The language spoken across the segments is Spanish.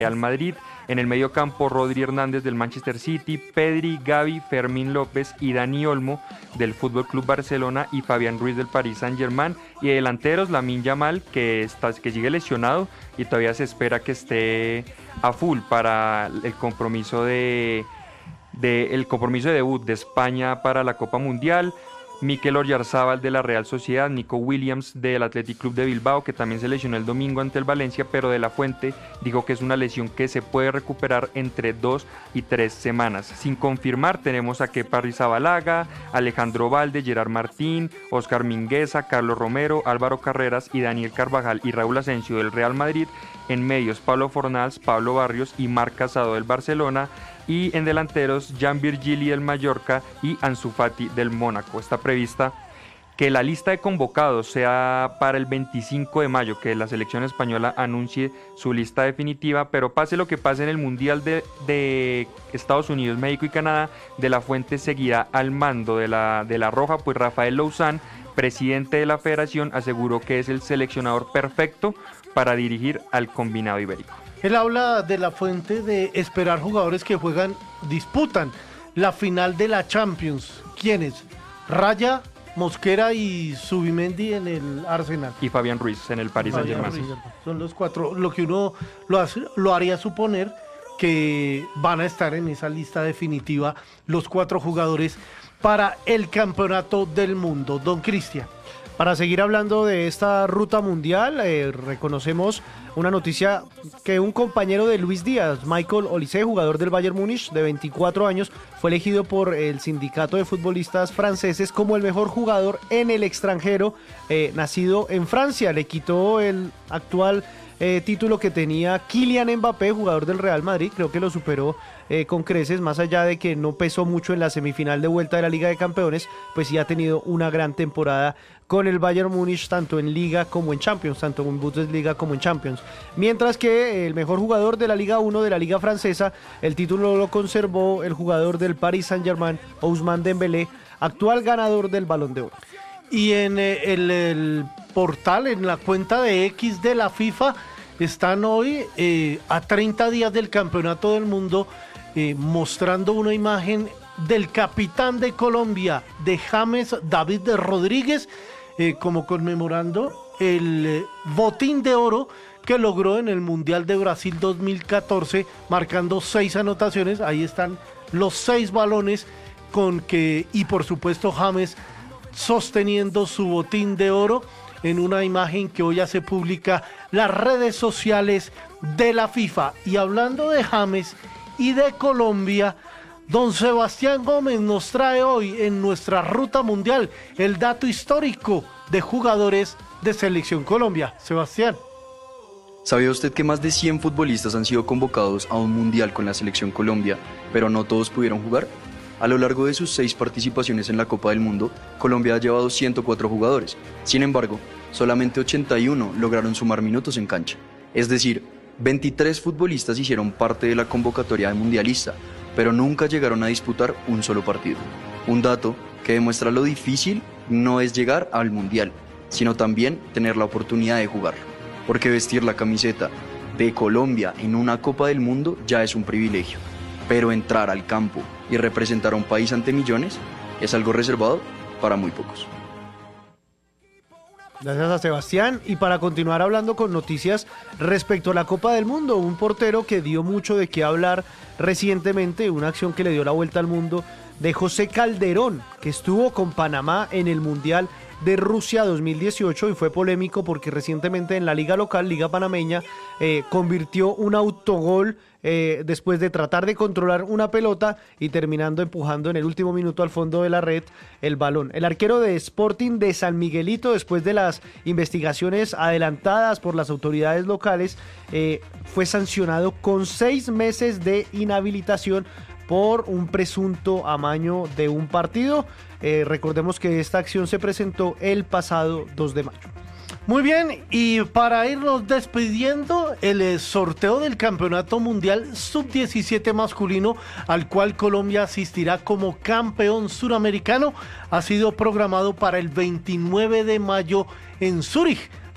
Real Madrid. En el mediocampo, Rodri Hernández del Manchester City, Pedri, Gavi, Fermín López y Dani Olmo del Fútbol Club Barcelona y Fabián Ruiz del Paris Saint-Germain. Y de delanteros, Lamine Yamal, que sigue lesionado y todavía se espera que esté a full para el compromiso de debut de España para la Copa Mundial. Mikel Oyarzabal de la Real Sociedad, Nico Williams del Athletic Club de Bilbao, que también se lesionó el domingo ante el Valencia, pero De La Fuente dijo que es una lesión que se puede recuperar entre 2 y 3 semanas. Sin confirmar, tenemos a Kepa Arrizabalaga, Alejandro Valde, Gerard Martín, Óscar Mingueza, Carlos Romero, Álvaro Carreras y Daniel Carvajal y Raúl Asensio del Real Madrid. En medios, Pablo Fornals, Pablo Barrios y Marc Casado del Barcelona. Y en delanteros, Jan Virgili del Mallorca y Ansu Fati del Mónaco. Está prevista que la lista de convocados sea para el 25 de mayo, que la selección española anuncie su lista definitiva, pero pase lo que pase en el Mundial de Estados Unidos, México y Canadá, De La Fuente seguirá al mando de la Roja, pues Rafael Louzán, presidente de la federación, aseguró que es el seleccionador perfecto para dirigir al combinado ibérico. Él habla de La Fuente de esperar jugadores que disputan la final de la Champions. ¿Quiénes? Raya, Mosquera y Zubimendi en el Arsenal. Y Fabián Ruiz en el Paris Saint-Germain. Son los cuatro, lo que uno lo haría suponer que van a estar en esa lista definitiva los 4 jugadores para el Campeonato del Mundo. Don Cristian. Para seguir hablando de esta ruta mundial, reconocemos una noticia que un compañero de Luis Díaz, Michael Olise, jugador del Bayern Múnich de 24 años, fue elegido por el sindicato de futbolistas franceses como el mejor jugador en el extranjero, nacido en Francia. Le quitó el actual título que tenía Kylian Mbappé, jugador del Real Madrid. Creo que lo superó con creces, más allá de que no pesó mucho en la semifinal de vuelta de la Liga de Campeones, pues sí ha tenido una gran temporada con el Bayern Múnich, tanto en Liga como en Champions, tanto en Bundesliga como en Champions. Mientras que el mejor jugador de la Liga 1 de la Liga Francesa, el título lo conservó el jugador del Paris Saint-Germain, Ousmane Dembélé, actual ganador del Balón de Oro. Y en el portal, en la cuenta de X de la FIFA, están hoy a 30 días del Campeonato del Mundo, mostrando una imagen del capitán de Colombia, de James David Rodríguez, como conmemorando el botín de oro que logró en el Mundial de Brasil 2014, marcando 6 anotaciones. Ahí están los 6 balones y por supuesto James sosteniendo su botín de oro en una imagen que hoy hace pública las redes sociales de la FIFA. Y hablando de James y de Colombia, don Sebastián Gómez nos trae hoy en nuestra ruta mundial el dato histórico de jugadores de Selección Colombia. Sebastián. ¿Sabía usted que más de 100 futbolistas han sido convocados a un mundial con la Selección Colombia, pero no todos pudieron jugar? A lo largo de sus 6 participaciones en la Copa del Mundo, Colombia ha llevado 104 jugadores. Sin embargo, solamente 81 lograron sumar minutos en cancha. Es decir, 23 futbolistas hicieron parte de la convocatoria de mundialista, pero nunca llegaron a disputar un solo partido. Un dato que demuestra lo difícil no es llegar al mundial, sino también tener la oportunidad de jugarlo. Porque vestir la camiseta de Colombia en una Copa del Mundo ya es un privilegio, pero entrar al campo y representar a un país ante millones es algo reservado para muy pocos. Gracias a Sebastián. Y para continuar hablando con noticias respecto a la Copa del Mundo, un portero que dio mucho de qué hablar recientemente, una acción que le dio la vuelta al mundo, de José Calderón, que estuvo con Panamá en el Mundial de Rusia 2018 y fue polémico porque recientemente en la liga local, Liga Panameña, convirtió un autogol después de tratar de controlar una pelota y terminando empujando en el último minuto al fondo de la red el balón. El arquero de Sporting de San Miguelito, después de las investigaciones adelantadas por las autoridades locales, fue sancionado con 6 meses de inhabilitación por un presunto amaño de un partido. Recordemos que esta acción se presentó el pasado 2 de mayo. Muy bien, y para irnos despidiendo, el sorteo del Campeonato Mundial Sub-17 masculino, al cual Colombia asistirá como campeón suramericano, ha sido programado para el 29 de mayo en Zúrich.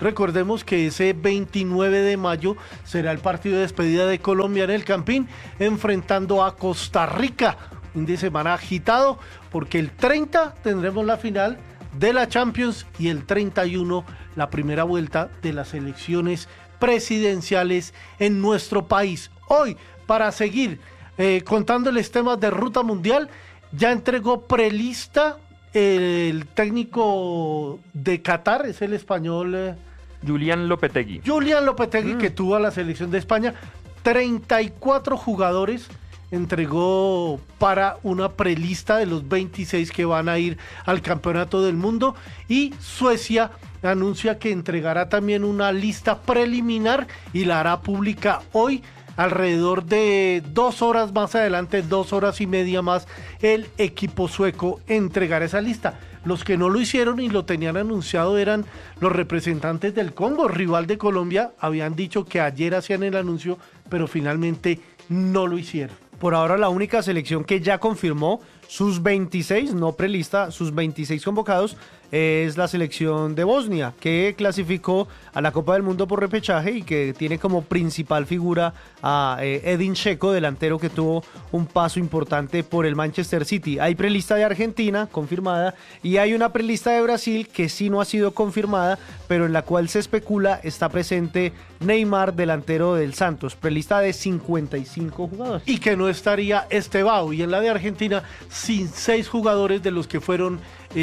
Recordemos que ese 29 de mayo será el partido de despedida de Colombia en el Campín, enfrentando a Costa Rica. Un fin de semana agitado, porque el 30 tendremos la final de la Champions y el 31 la primera vuelta de las elecciones presidenciales en nuestro país. Hoy, para seguir contándoles temas de ruta mundial, ya entregó prelista el técnico de Qatar, es el español Julián Lopetegui. Que tuvo a la selección de España. 34 jugadores entregó para una prelista de los 26 que van a ir al Campeonato del Mundo, y Suecia anuncia que entregará también una lista preliminar y la hará pública hoy. Alrededor de 2 horas más adelante, 2 horas y media más, el equipo sueco entregará esa lista. Los que no lo hicieron y lo tenían anunciado eran los representantes del Congo, rival de Colombia. Habían dicho que ayer hacían el anuncio, pero finalmente no lo hicieron. Por ahora la única selección que ya confirmó sus 26, no prelista, sus 26 convocados es la selección de Bosnia, que clasificó a la Copa del Mundo por repechaje y que tiene como principal figura a Edin Dzeko, delantero que tuvo un paso importante por el Manchester City. Hay prelista de Argentina confirmada y hay una prelista de Brasil que sí no ha sido confirmada, pero en la cual se especula está presente Neymar, delantero del Santos. Prelista de 55 jugadores. Y que no estaría Estevao, y en la de Argentina sin 6 jugadores de los que fueron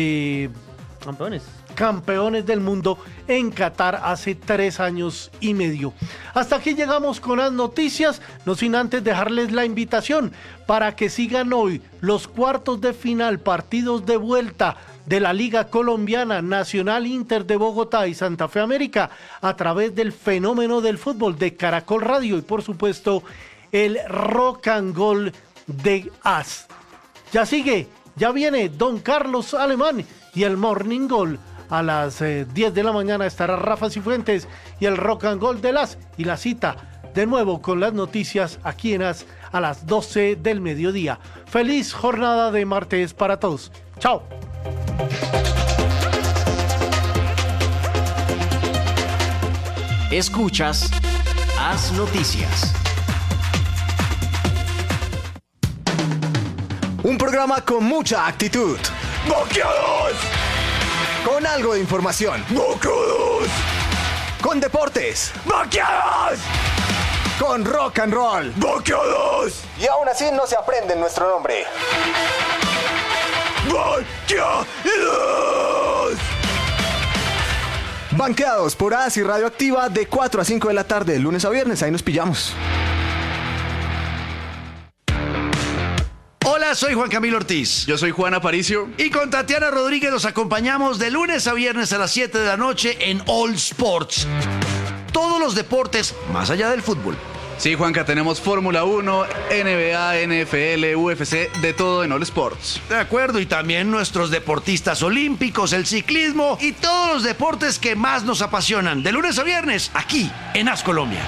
campeones del mundo en Qatar hace 3 años y medio. Hasta aquí llegamos con las noticias, no sin antes dejarles la invitación para que sigan hoy los cuartos de final, partidos de vuelta de la Liga Colombiana, Nacional, Inter de Bogotá y Santa Fe América, a través del Fenómeno del Fútbol de Caracol Radio, y por supuesto el Rock and Roll de AS. Ya sigue, ya viene Don Carlos Alemán y el Morning Goal. A las 10 de la mañana estará Rafa Cifuentes y el Rock and Roll de AS, y la cita de nuevo con las noticias aquí en AS a las 12 del mediodía. Feliz jornada de martes para todos. Chao. Escuchas AS Noticias. Un programa con mucha actitud. ¡Boqueados! Con algo de información. ¡Boqueados! Con deportes. ¡Boqueados! Con rock and roll. ¡Boqueados! Y aún así no se aprende nuestro nombre. ¡Boqueados! Banqueados por AS y Radioactiva de 4 a 5 de la tarde, de lunes a viernes. Ahí nos pillamos. Hola, soy Juan Camilo Ortiz. Yo soy Juan Aparicio. Y con Tatiana Rodríguez los acompañamos de lunes a viernes a las 7 de la noche en All Sports. Todos los deportes más allá del fútbol. Sí, Juanca, tenemos Fórmula 1, NBA, NFL, UFC, de todo en All Sports. De acuerdo, y también nuestros deportistas olímpicos, el ciclismo y todos los deportes que más nos apasionan. De lunes a viernes, aquí en AS Colombia.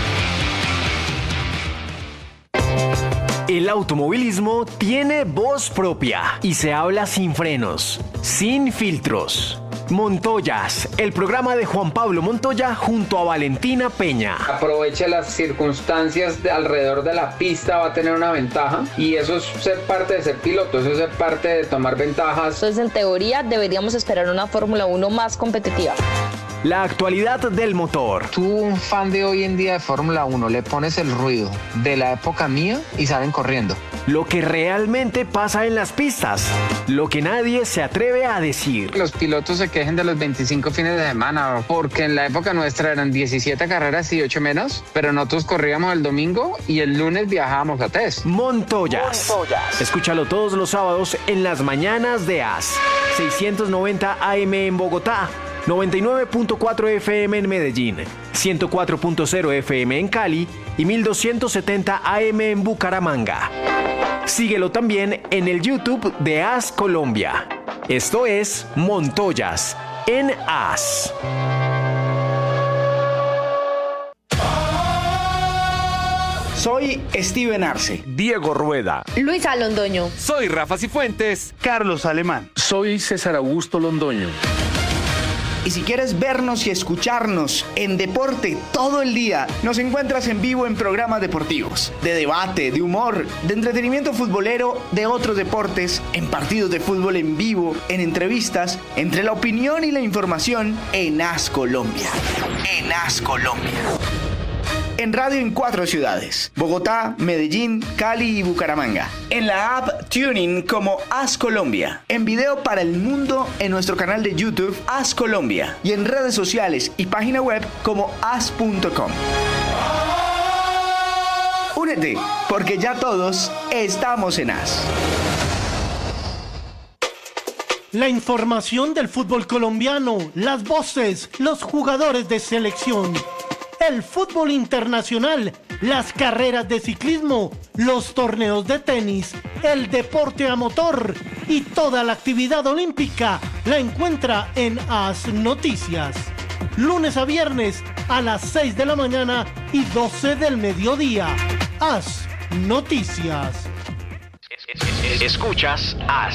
El automovilismo tiene voz propia y se habla sin frenos, sin filtros. Montoyas, el programa de Juan Pablo Montoya junto a Valentina Peña. Aproveche las circunstancias alrededor de la pista, va a tener una ventaja, y eso es ser parte de ser piloto, eso es ser parte de tomar ventajas. Entonces, en teoría, deberíamos esperar una Fórmula 1 más competitiva. La actualidad del motor. Tú, un fan de hoy en día de Fórmula 1, le pones el ruido de la época mía y salen corriendo. Lo que realmente pasa en las pistas, lo que nadie se atreve a decir. Los pilotos se quejen de los 25 fines de semana, porque en la época nuestra eran 17 carreras y 8 menos, pero nosotros corríamos el domingo y el lunes viajábamos a test. Montoyas. Escúchalo todos los sábados en las mañanas de AS. 690 AM en Bogotá, 99.4 FM en Medellín, 104.0 FM en Cali y 1270 AM en Bucaramanga. Síguelo también en el YouTube de AS Colombia. Esto es Montoyas en AS. Soy Steven Arce, Diego Rueda, Luisa Londoño. Soy Rafa Cifuentes, Carlos Alemán. Soy César Augusto Londoño. Y si quieres vernos y escucharnos en deporte todo el día, nos encuentras en vivo en programas deportivos, de debate, de humor, de entretenimiento futbolero, de otros deportes, en partidos de fútbol en vivo, en entrevistas, entre la opinión y la información en AS Colombia. En AS Colombia. En radio en 4 ciudades: Bogotá, Medellín, Cali y Bucaramanga. En la app TuneIn como AS Colombia. En video para el mundo en nuestro canal de YouTube AS Colombia. Y en redes sociales y página web como as.com. Únete, porque ya todos estamos en AS. La información del fútbol colombiano, las voces, los jugadores de selección, el fútbol internacional, las carreras de ciclismo, los torneos de tenis, el deporte a motor y toda la actividad olímpica la encuentra en AS Noticias. Lunes a viernes a las 6 de la mañana y 12 del mediodía. AS Noticias. Escuchas AS.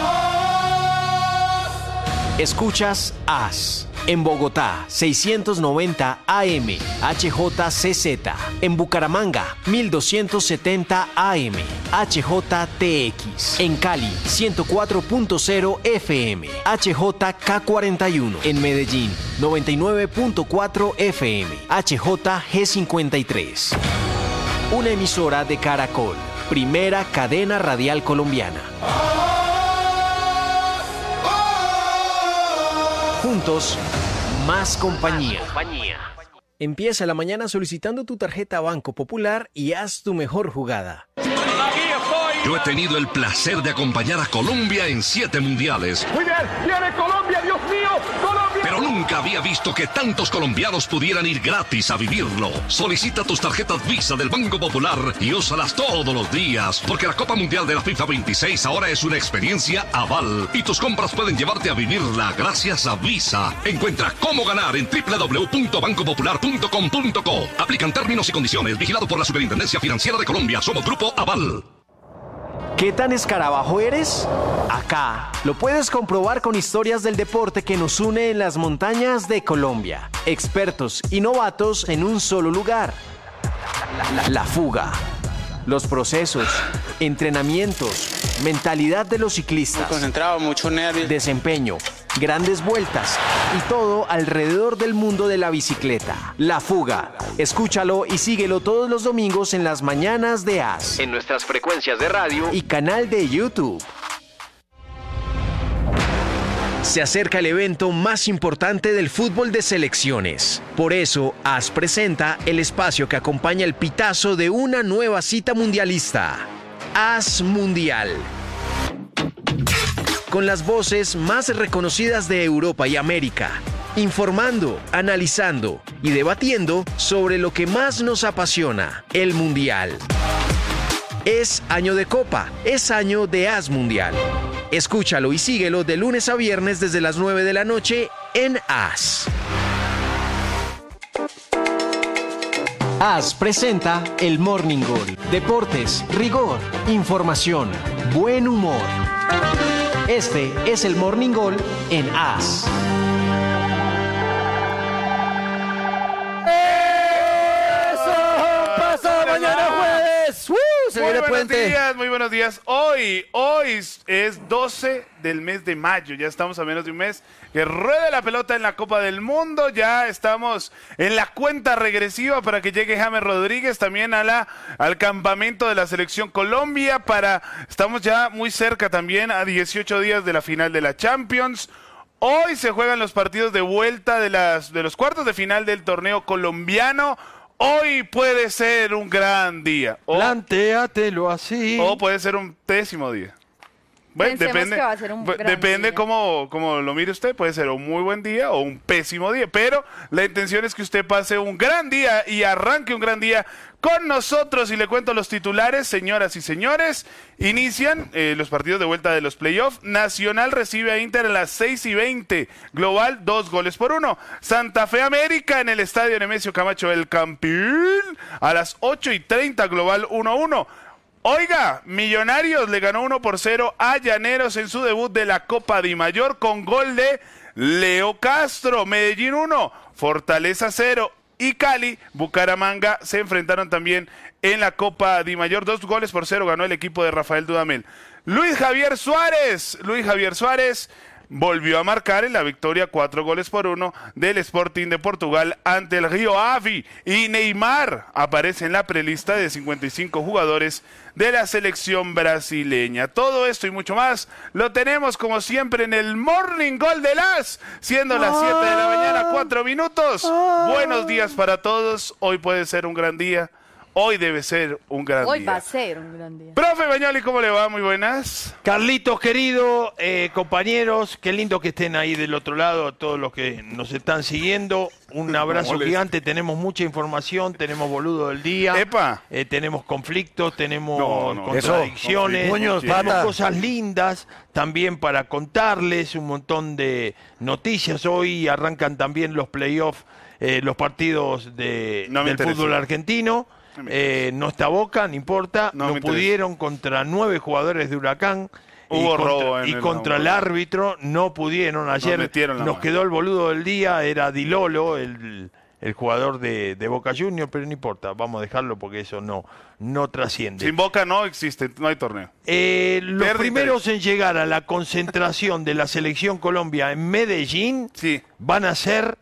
Escuchas AS. En Bogotá, 690 AM, HJCZ. En Bucaramanga, 1270 AM, HJTX. En Cali, 104.0 FM, HJK41. En Medellín, 99.4 FM, HJG53. Una emisora de Caracol, primera cadena radial colombiana. Juntos, más compañía. Empieza la mañana solicitando tu tarjeta Banco Popular y haz tu mejor jugada. Yo he tenido el placer de acompañar a Colombia en 7 mundiales. Muy bien, viene Colombia, Dios mío, Colombia. Pero nunca había visto que tantos colombianos pudieran ir gratis a vivirlo. Solicita tus tarjetas Visa del Banco Popular y úsalas todos los días, porque la Copa Mundial de la FIFA 26 ahora es una experiencia Aval y tus compras pueden llevarte a vivirla gracias a Visa. Encuentra cómo ganar en www.bancopopular.com.co. Aplican términos y condiciones. Vigilado por la Superintendencia Financiera de Colombia. Somos Grupo Aval. ¿Qué tan escarabajo eres? Acá lo puedes comprobar con historias del deporte que nos une en las montañas de Colombia. Expertos y novatos en un solo lugar. La fuga. Los procesos, entrenamientos, mentalidad de los ciclistas. Muy concentrado, mucho nervio. Desempeño, grandes vueltas y todo alrededor del mundo de la bicicleta. La fuga. Escúchalo y síguelo todos los domingos en las mañanas de AS. En nuestras frecuencias de radio y canal de YouTube. Se acerca el evento más importante del fútbol de selecciones. Por eso, AS presenta el espacio que acompaña el pitazo de una nueva cita mundialista. AS Mundial. Con las voces más reconocidas de Europa y América. Informando, analizando y debatiendo sobre lo que más nos apasiona, el Mundial. Es año de Copa, es año de AS Mundial. Escúchalo y síguelo de lunes a viernes desde las 9 de la noche en AS. AS presenta el Morning Goal. Deportes, rigor, información, buen humor. Este es el Morning Goal en AS. Muy buenos días. Hoy es 12 del mes de mayo. Ya estamos a menos de un mes que ruede la pelota en la Copa del Mundo. Ya estamos en la cuenta regresiva para que llegue James Rodríguez también al campamento de la Selección Colombia. Estamos ya muy cerca también, a 18 días de la final de la Champions. Hoy se juegan los partidos de vuelta de los cuartos de final del torneo colombiano. Hoy puede ser un gran día. Plantéatelo así. O puede ser un pésimo día. Bueno, depende cómo lo mire usted. Puede ser un muy buen día o un pésimo día. Pero la intención es que usted pase un gran día y arranque un gran día con nosotros. Y le cuento los titulares, señoras y señores. Inician los partidos de vuelta de los playoffs. Nacional recibe a Inter a las 6:20. Global, 2-1. Santa Fe América en el estadio Nemesio Camacho El Campín a las 8:30. Global, 1-1. Oiga, Millonarios le ganó 1-0 a Llaneros en su debut de la Copa Di Mayor con gol de Leo Castro. Medellín 1, Fortaleza 0. Y Cali, Bucaramanga se enfrentaron también en la Copa Di Mayor. 2-0 ganó el equipo de Rafael Dudamel. Luis Javier Suárez volvió a marcar en la victoria 4-1 del Sporting de Portugal ante el Rio Ave. Y Neymar aparece en la prelista de 55 jugadores de la selección brasileña. Todo esto y mucho más lo tenemos como siempre en el Morning Gol de las, siendo las 7 de la mañana, 4 minutos. Buenos días para todos. Hoy puede ser un gran día. Hoy debe ser un gran día. Hoy va a ser un gran día. Profe Bañoli, ¿cómo le va? Muy buenas. Carlitos, querido, compañeros, qué lindo que estén ahí del otro lado, todos los que nos están siguiendo. Un abrazo gigante, tenemos mucha información, tenemos boludo del día. ¡Epa! Tenemos conflictos, tenemos contradicciones, Puños, tenemos pata. cosas lindas también para contarles, un montón de noticias. Hoy arrancan también los playoffs, los partidos del fútbol argentino. No está Boca, no importa, no pudieron contra 9 jugadores de Huracán. Hubo robo y contra el árbitro no pudieron. Ayer nos quedó el boludo del día, era Di Lolo, el jugador de Boca Juniors, pero no importa, vamos a dejarlo porque eso no trasciende. Sin Boca no existe, no hay torneo. Los primeros en llegar a la concentración de la Selección Colombia en Medellín van a ser...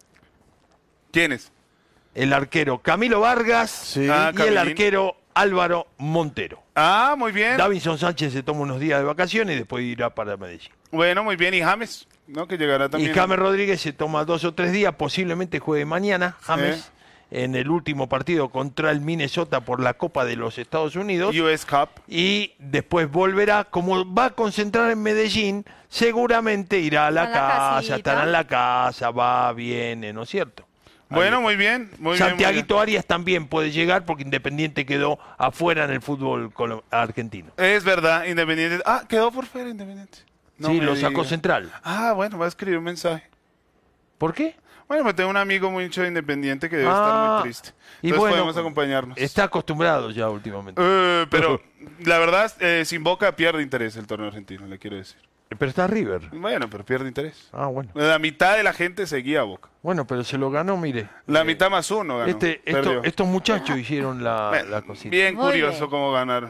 ¿Quiénes? El arquero Camilo Vargas y el arquero Álvaro Montero. Ah, muy bien. Davinson Sánchez se toma unos días de vacaciones y después irá para Medellín. Bueno, muy bien. Y James, ¿no? Que llegará también. Y James Rodríguez se toma 2 o 3 días, posiblemente juegue mañana, James, en el último partido contra el Minnesota por la Copa de los Estados Unidos. US Cup. Y después volverá, como va a concentrar en Medellín, seguramente irá a la casa, estará en la casa, va, viene, ¿no es cierto? Bueno, muy bien. Santiaguito Arias también puede llegar porque Independiente quedó afuera en el fútbol argentino. Es verdad, Independiente. Ah, quedó por fuera Independiente. No sí, lo sacó Central. Ah, bueno, va a escribir un mensaje. ¿Por qué? Bueno, me tengo un amigo muy hincha de Independiente que debe estar muy triste. Y entonces bueno, podemos acompañarnos. Está acostumbrado ya últimamente. Pero la verdad, sin Boca pierde interés el torneo argentino, le quiero decir. Pero está River. Bueno, pero pierde interés. Ah, bueno. La mitad de la gente seguía a Boca. Bueno, pero se lo ganó, mire. La mitad más uno ganó. Estos muchachos hicieron la cosita. Bien curioso cómo ganaron.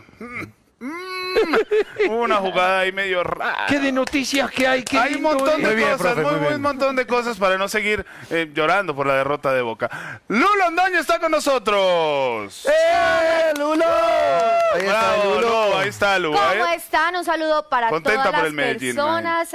Una jugada ahí medio rara. ¿Qué de noticias que hay? Hay un montón de cosas, un montón de cosas para no seguir llorando por la derrota de Boca. Lulo Ondoño está con nosotros. ¡Lulo! Ahí está Lulo. ¿Cómo están? Un saludo para Contenta todas por las el Medellín, personas.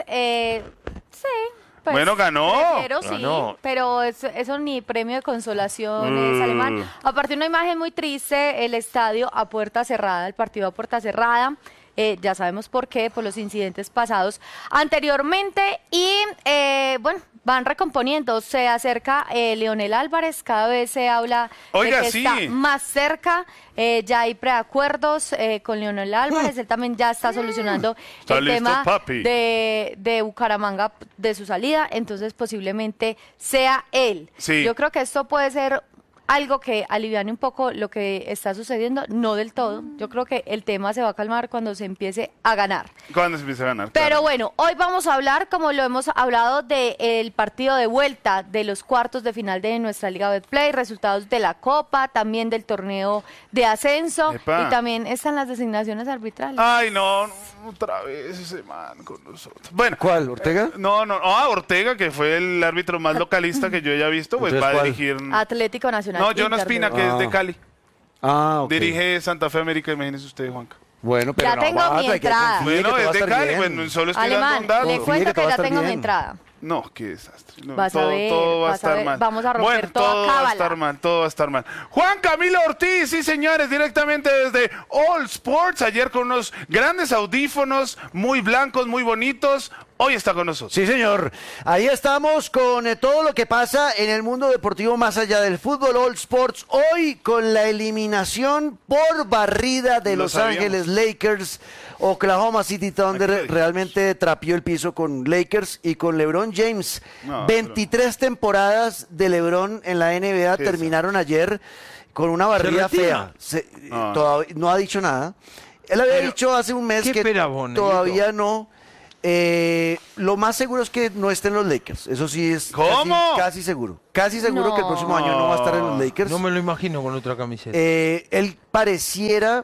Sí. Pues, bueno, ganó. Sí, pero eso ni premio de consolación es alemán. Aparte, una imagen muy triste, el estadio a puerta cerrada, el partido a puerta cerrada. Ya sabemos por qué, por los incidentes pasados anteriormente. Y bueno, van recomponiendo. Se acerca Leonel Álvarez, cada vez se habla de que está más cerca. Ya hay preacuerdos con Leonel Álvarez. Él también ya está solucionando el tema de Bucaramanga, de su salida. Entonces, posiblemente sea él. Sí. Yo creo que esto puede ser algo que aliviane un poco lo que está sucediendo, no del todo. Yo creo que el tema se va a calmar cuando se empiece a ganar. Cuando se empiece a ganar. Pero claro. bueno, hoy vamos a hablar, como lo hemos hablado, del partido de vuelta de los cuartos de final de nuestra Liga Betplay, resultados de la Copa, también del torneo de ascenso. Epa. Y también están las designaciones arbitrales. Ay, no, otra vez ese man con nosotros. Bueno. ¿Cuál? ¿Ortega? No. Ortega, que fue el árbitro más localista que yo haya visto, pues va a dirigir... Atlético Nacional. No, Jonas Pina, que es de Cali. Ah, ok. Dirige Santa Fe América, imagínese usted, Juanca. Bueno, pero ya tengo mi entrada. Bueno, es de Cali, bueno, solo estoy dando un dato. Le cuento que ya tengo mi entrada. No, qué desastre. No, vas a ver, todo va a estar mal. Vamos a romper todo va a estar mal, todo va a estar mal. Juan Camilo Ortiz, sí señores, directamente desde All Sports, ayer con unos grandes audífonos, muy blancos, muy bonitos. Hoy está con nosotros. Sí, señor. Ahí estamos con todo lo que pasa en el mundo deportivo más allá del fútbol. All Sports hoy con la eliminación por barrida de Los Ángeles Lakers. Oklahoma City Thunder realmente trapió el piso con Lakers y con LeBron James. 23 temporadas de LeBron en la NBA terminaron ayer con una barrida fea. Todavía no ha dicho nada. Él había dicho hace un mes que todavía no Lo más seguro es que no estén los Lakers. Eso sí es casi seguro. Casi seguro que el próximo año no va a estar en los Lakers. No me lo imagino con otra camiseta. Él pareciera,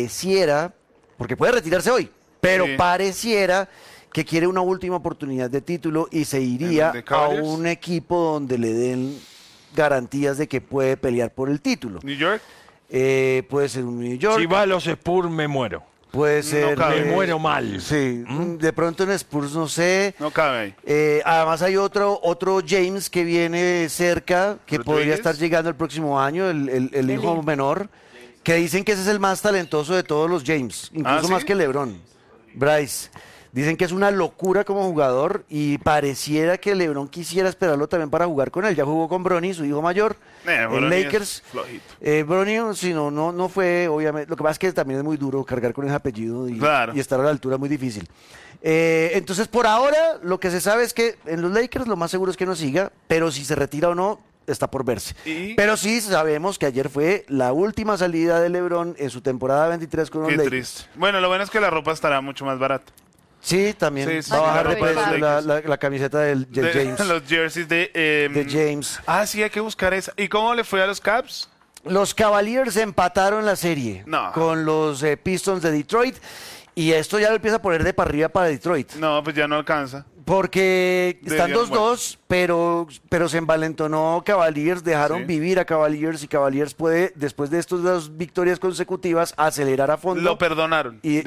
porque puede retirarse hoy, pero pareciera que quiere una última oportunidad de título y se iría a un equipo donde le den garantías de que puede pelear por el título. ¿New York? Puede ser un New York. Si va a los Spurs, me muero. Puede ser. Me muero mal. Sí, de pronto en Spurs no sé. No cabe ahí. Además hay otro James que viene cerca, que podría estar llegando el próximo año, el hijo menor, que dicen que ese es el más talentoso de todos los James, incluso más que LeBron. Bryce. Dicen que es una locura como jugador y pareciera que LeBron quisiera esperarlo también para jugar con él. Ya jugó con Bronny, su hijo mayor, en Lakers. Bronny, si no fue, obviamente. Lo que pasa es que también es muy duro cargar con ese apellido y estar a la altura es muy difícil. Entonces, por ahora, lo que se sabe es que en los Lakers lo más seguro es que no siga, pero si se retira o no, está por verse. Pero sí sabemos que ayer fue la última salida de LeBron en su temporada 23 con los Lakers. Triste. Bueno, lo bueno es que la ropa estará mucho más barata. Sí, también va a bajar de precio la camiseta de James. Los jerseys de James. Sí, hay que buscar esa. ¿Y cómo le fue a los Cavs? Los Cavaliers empataron la serie con los Pistons de Detroit y esto ya lo empieza a poner de para arriba para Detroit. No, pues ya no alcanza. Porque están 2-2, pero se envalentonó Cavaliers, dejaron vivir a Cavaliers y Cavaliers puede, después de estas 2 victorias consecutivas, acelerar a fondo. Lo perdonaron. Y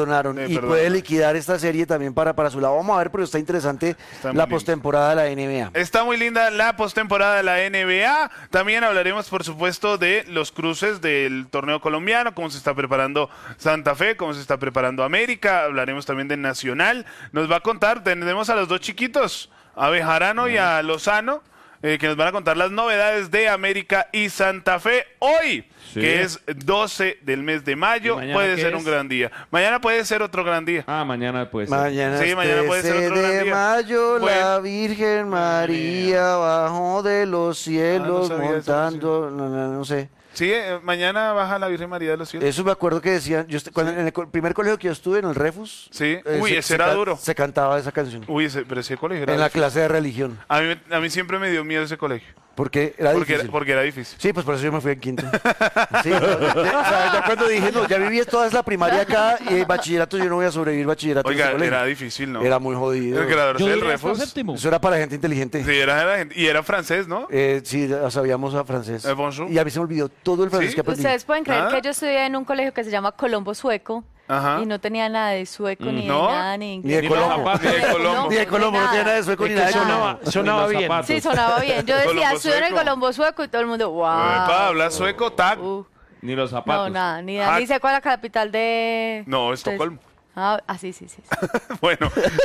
puede liquidar esta serie también para su lado. Vamos a ver, pero está interesante la postemporada de la NBA. Está muy linda la postemporada de la NBA. También hablaremos, por supuesto, de los cruces del torneo colombiano, cómo se está preparando Santa Fe, cómo se está preparando América. Hablaremos también del Nacional. Nos va a contar, tenemos a los 2 chiquitos, a Bejarano y a Lozano, que nos van a contar las novedades de América y Santa Fe hoy, que es 12 del mes de mayo. Puede ser un gran día. Mañana puede ser otro gran día. Mañana puede ser. Mañana puede ser otro gran día. Mayo, la Virgen María bajó de los cielos montando, no sé. Sí, mañana baja la Virgen María de los Cielos. Eso me acuerdo que decían, en el primer colegio que yo estuve, en el Refus. Sí, ese era duro. Se cantaba esa canción. Pero ese colegio era en la clase de religión. A mí siempre me dio miedo ese colegio. Porque era difícil. Porque era difícil. Sí, pues por eso yo me fui en quinto. Sí, ya cuando dije, ya viví toda la primaria acá y bachillerato, yo no voy a sobrevivir bachillerato. Oiga, era difícil, ¿no? Era muy jodido. El graduarse del Refus. Eso era para gente inteligente. Sí, era gente. Y era francés, ¿no? Sí, sabíamos a francés. Y a mí se me olvidó todo el francés que aprendí. Ustedes pueden creer que yo estudié en un colegio que se llama Colombo Sueco. Y no tenía nada de sueco, ni de nada, ni inglés. Ni de Colombo. Ni de Colombo, no tenía nada de sueco, ni nada. Sonaba bien. Sí, sonaba bien. Yo decía, estudio en el Colombo Sueco y todo el mundo, wow. Habla sueco, tac. Ni los zapatos. No, nada, ni sé cuál es la capital de... No, Estocolmo. Sí. Bueno,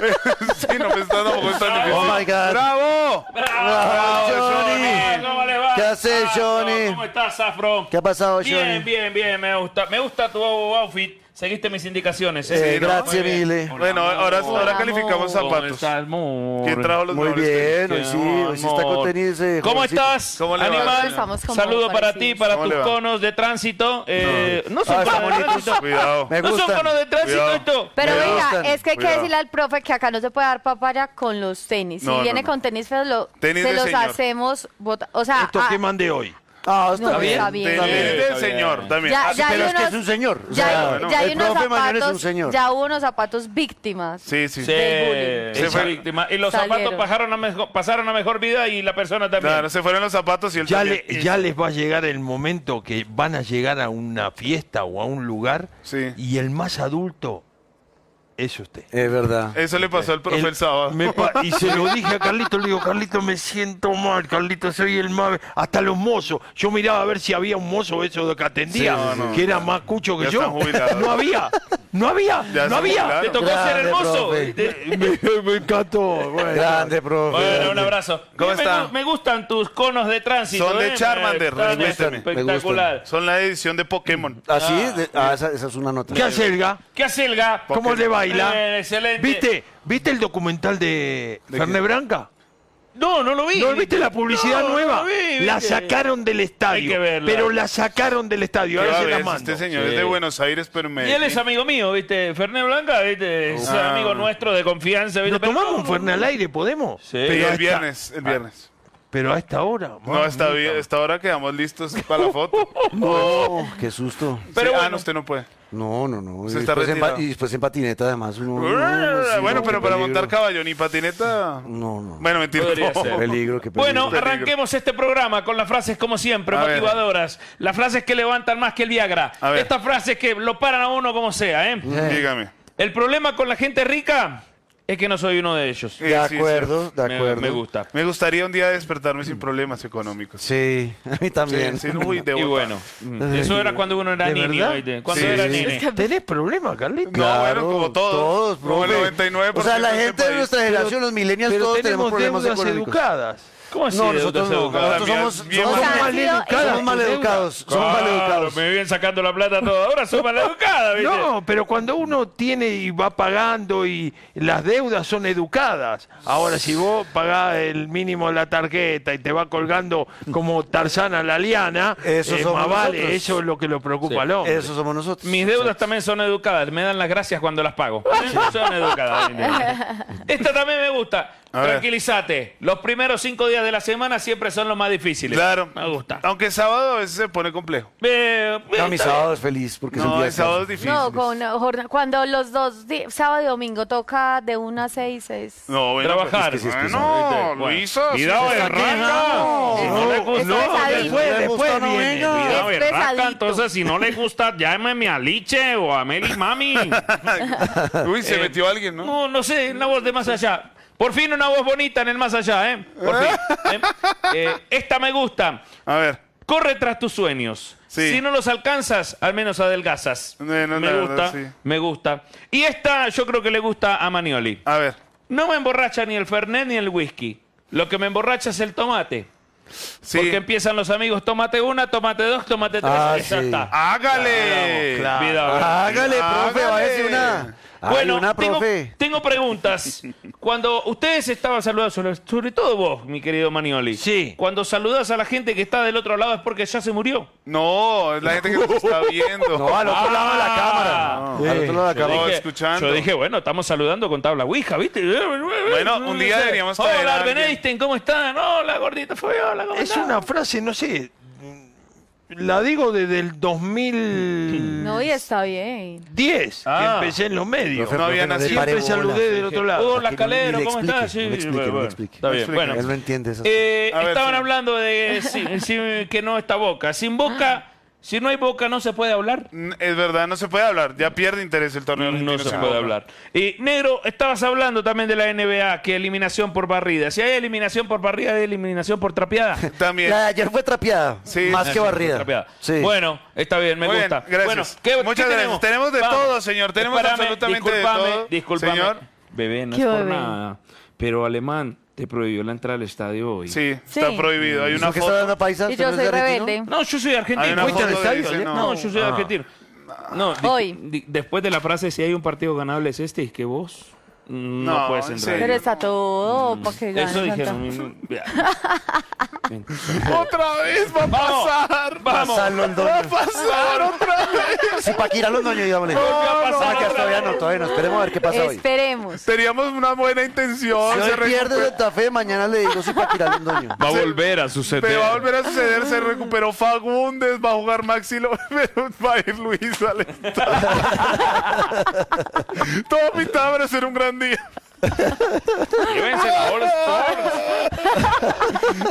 sí, no me está dando difícil. Oh my God. ¡Bravo! ¡Bravo, Johnny! ¿Cómo le va? ¿Qué haces, Johnny? ¿Cómo estás, Safro? ¿Qué ha pasado, Johnny? Bien, me gusta tu outfit. Seguiste mis indicaciones. Gracias, Mile. Bueno, ahora calificamos zapatos. ¿Quién trajo los muy bien, hoy sí está con tenis. ¿Cómo estás, Animal? Saludo para ti, para tus conos de tránsito. No son conos de tránsito. Cuidado. No son conos de tránsito esto. Pero venga, es que hay que decirle al profe que acá no se puede dar papaya con los tenis. Si viene con tenis feos, se los hacemos. O sea, ¿esto qué mandé hoy? Está bien. Del señor también. Pero es que es un señor. El profe Mañón es un señor. Ya hubo unos zapatos víctimas. Sí. Se fue víctima. Y los zapatos pasaron a mejor vida y la persona también. Claro, se fueron los zapatos y el ya les va a llegar el momento que van a llegar a una fiesta o a un lugar y el más adulto es usted. Es verdad. Eso le pasó al profe el sábado. Y se lo dije a Carlito, le digo, Carlito, me siento mal, Carlito, soy el más... Hasta los mozos. Yo miraba a ver si había un mozo eso de que atendía, que era más cucho que yo. No había. Te tocó ser hermoso. Me encantó. Bueno. Grande, profe. Bueno, un abrazo. ¿Cómo está? Me gustan tus conos de tránsito. Son de Charmander, respétame. Espectacular. Son la edición de Pokémon. ¿Ah, sí? Esa es una nota. ¿Qué hace el ga? ¿Cómo le baila? Excelente. ¿Viste el documental de Ferne Branca? No lo vi. ¿No viste la publicidad nueva? La sacaron del estadio. Pero la sacaron del estadio. Ahora se la mando. Este señor es de Buenos Aires, pero Y él es amigo mío, ¿viste? Fernet Blanca, ¿viste? Es amigo nuestro de confianza, ¿viste? ¿Lo tomamos un Fernet al aire? ¿Podemos? Sí. Pero el viernes. Pero a esta hora. No, a esta hora quedamos listos para la foto. No, qué susto. Pero bueno, usted no puede. No. Se está retirado. Y después en patineta, además. Bueno, pero para montar caballo ni patineta. No. Bueno, mentira. Qué peligro. Bueno, arranquemos este programa con las frases, como siempre, motivadoras. Las frases que levantan más que el Viagra. Estas frases que lo paran a uno como sea, ¿eh? Dígame. El problema con la gente rica es que no soy uno de ellos. De acuerdo. Me gusta. Me gustaría un día despertarme sin problemas económicos. Sí, a mí también. Y bueno, eso era cuando uno era niño. Cuando era niño. ¿Tenés problemas, Carlitos? No, bueno, como todos. Como el 99%. O sea, la gente de nuestra generación, los millennials, todos tenemos problemas deudas educadas. ¿Cómo así? No, nosotros somos maleducados. Me vienen sacando la plata toda. Ahora son maleducadas, ¿viste? No, pero cuando uno tiene y va pagando y las deudas son educadas. Ahora, si vos pagás el mínimo de la tarjeta y te va colgando como Tarzán a la liana, eso es lo que lo preocupa al hombre. Eso somos nosotros. Mis deudas también son educadas. Me dan las gracias cuando las pago. Son educadas. Esta también me gusta. Tranquilízate. Los primeros 5 días de la semana siempre son los más difíciles. Claro. Me gusta. Aunque sábado a veces se pone complejo. No, mi sábado es feliz porque es el día de sábado es difícil. No, cuando los dos días, sábado y domingo, toca de 1 a 6 es... No, bueno, trabajar. No, Luisa. Cuidado, berraca. Si no le gusta, después viene. Cuidado, berraca. Entonces, si no le gusta, llámeme a Liche o a Meli Mami. Uy, se metió alguien, ¿no? No sé, una voz de más allá. Por fin una voz bonita en el más allá, ¿eh? Por fin. Esta me gusta. A ver. Corre tras tus sueños. Sí. Si no los alcanzas, al menos adelgazas. Me gusta. Y esta yo creo que le gusta a Manioli. A ver. No me emborracha ni el Fernet ni el whisky. Lo que me emborracha es el tomate. Sí. Porque empiezan los amigos, tomate 1, tomate 2, tomate 3. Ya está. ¡Hágale! Claro. Hágale, profe, va a decir una. Bueno, tengo preguntas. Cuando ustedes estaban saludando, sobre todo vos, mi querido Manioli. Sí. Cuando saludás a la gente que está del otro lado es porque ya se murió. No, es la gente que nos está viendo. No, al otro lado de la cámara. Al otro lado de la cámara. Escuchando. Yo dije, bueno, estamos saludando con tabla Ouija, ¿viste? Bueno, un día deberíamos traer Hola, Benedicten, ¿cómo están? Hola, gordita Fabiola, ¿cómo están? Es una frase, no sé... La digo desde el 2000... No, y está bien. 10, que empecé en los medios. No había nacido. Siempre saludé del otro lado. Hola, Calero, ¿cómo estás? Sí, está bien. Bueno, él no entiende eso. Estaban hablando de que no está Boca. Sin Boca... Si no hay Boca, ¿no se puede hablar? Es verdad, no se puede hablar. Ya pierde interés el torneo argentino. No se puede hablar. Y, Negro, estabas hablando también de la NBA, que eliminación por barrida. Si hay eliminación por barrida, ¿hay eliminación por trapeada? También. La de ayer fue trapeada, más que barrida. Sí. Bueno, está bien, me gusta. Gracias. Bueno, Muchas gracias. Tenemos de todo, señor. Tenemos absolutamente de todo. Discúlpame. Señor. Bebé, no es por nada. Pero Alemán te prohibió la entrada al estadio hoy. Sí, está prohibido. Hay una foto. ¿Está dando paisa? Y yo soy rebelde. No, yo soy argentino. ¿Fuiste al estadio? No, yo soy argentino. No, después de la frase, si hay un partido ganable es este, es que vos no puedes entrar. Pero está todo para que gane. Eso dijeron. Otra vez va a pasar. Vamos. Va a pasar otra vez. Si Paquira Londoño, digámosle. Que todavía no. Esperemos a ver qué pasa hoy. Esperemos. Teníamos una buena intención. Si hoy pierde Santa Fe, mañana le digo si Paquira Londoño. Va a volver a suceder. Pero va a volver a suceder. Se recuperó Fagundes, va a jugar Maxi López, va a ir Luis al estadio. Todo pintado para ser un gran día. Llévense la All Sports.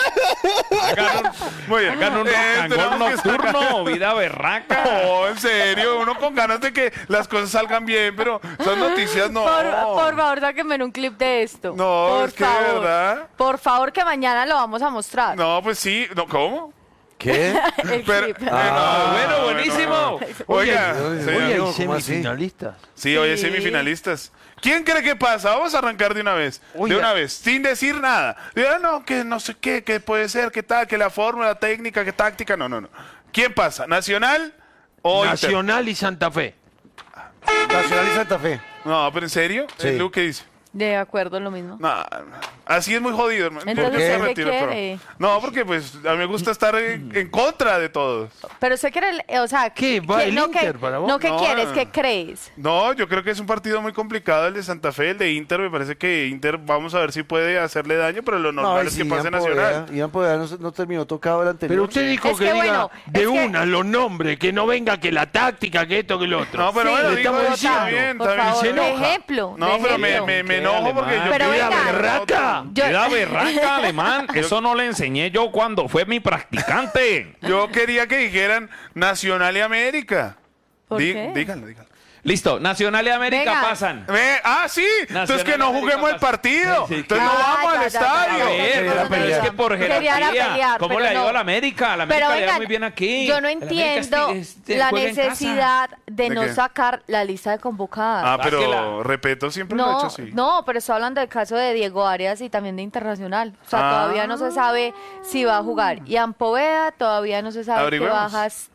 Hagan un rock nocturno, vida berraca. No, en serio, uno con ganas de que las cosas salgan bien, pero son noticias no. Por favor, sáquenme un clip de esto. No, por es que de verdad. Por favor, que mañana lo vamos a mostrar. No, pues sí. No, ¿cómo? ¿Qué? El clip. Bueno, buenísimo. Oiga, hoy hay semifinalistas. Sí, hoy hay semifinalistas. ¿Quién cree que pasa? Vamos a arrancar de una vez. De una vez, sin decir nada. No, que no sé qué, que puede ser, que tal, que la fórmula, técnica, que táctica. No. ¿Quién pasa? ¿Nacional o Nacional y Santa Fe. Nacional y Santa Fe. No, pero ¿en serio? Sí. ¿Lu qué dice? De acuerdo, lo mismo. No, así es muy jodido, hermano. Entonces, ¿qué quiere? No, porque pues a mí me gusta estar en contra de todos. Pero usted quiere, o sea, ¿qué? ¿Va el Inter para vos? No, ¿qué quieres? ¿Qué crees? No, yo creo que es un partido muy complicado el de Santa Fe, el de Inter. Me parece que Inter, vamos a ver si puede hacerle daño, pero lo normal es que pase Nacional. Iván Poveda no terminó tocado el anterior. Pero usted dijo que diga una los nombres, que no venga que la táctica, que esto, que lo otro. No, pero bueno, estamos diciendo bien, por favor, se enoja. de ejemplo. No, pero me enojo porque yo quería berraca. Queda berraca, Alemán. Eso no le enseñé yo cuando fue mi practicante. Yo quería que dijeran Nacional y América. ¿Por qué? Díganlo. Listo, Nacional y América pasan. Sí, entonces que no juguemos el partido. Sí, entonces no vamos al estadio. Pero es que por jerarquía, ¿cómo le ha ido a la América? A la América le va muy bien aquí. Yo no entiendo la necesidad de no sacar la lista de convocadas. Pero Repeto siempre lo ha hecho así. No, pero estoy hablando del caso de Diego Arias y también de Internacional. O sea, todavía no se sabe si va a jugar. Ian Poveda todavía no se sabe qué bajas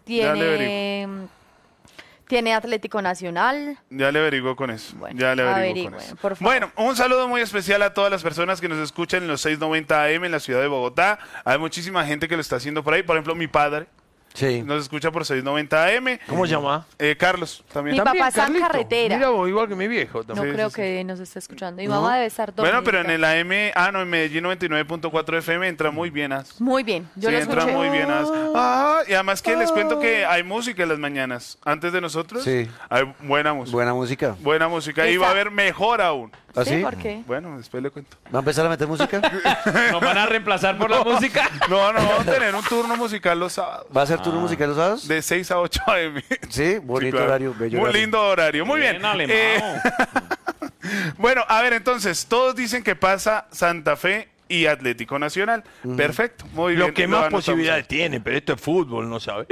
tiene Atlético Nacional. Ya le averiguo con eso. Bueno, un saludo muy especial a todas las personas que nos escuchan en los 690 AM en la ciudad de Bogotá. Hay muchísima gente que lo está haciendo por ahí. Por ejemplo, mi padre. Sí. Nos escucha por 690 AM. ¿Cómo se llama? Carlos, también. Mi papá está en carretera. Mira vos, igual que mi viejo también. No creo que nos esté escuchando. Mi mamá debe estar dormida. Bueno, pero en el AM, en Medellín 99.4 FM entra muy bien. Muy bien, yo lo escuché. Entra muy bien. Y además que les cuento que hay música en las mañanas. Antes de nosotros, hay buena música. Buena música. Y va a haber mejor aún. ¿Ah, sí? ¿Por qué? Bueno, después le cuento. ¿Va a empezar a meter música? ¿Nos van a reemplazar por la música? No, vamos a tener un turno musical los sábados. ¿Va a ser turno musical los sábados? De 6 a 8 AM. Sí, bonito horario, bello Muy horario. lindo horario. Muy bien. Bueno, a ver, entonces, todos dicen que pasa Santa Fe y Atlético Nacional. Perfecto, muy bien. Lo que más posibilidades tiene, pero esto es fútbol, no sabes.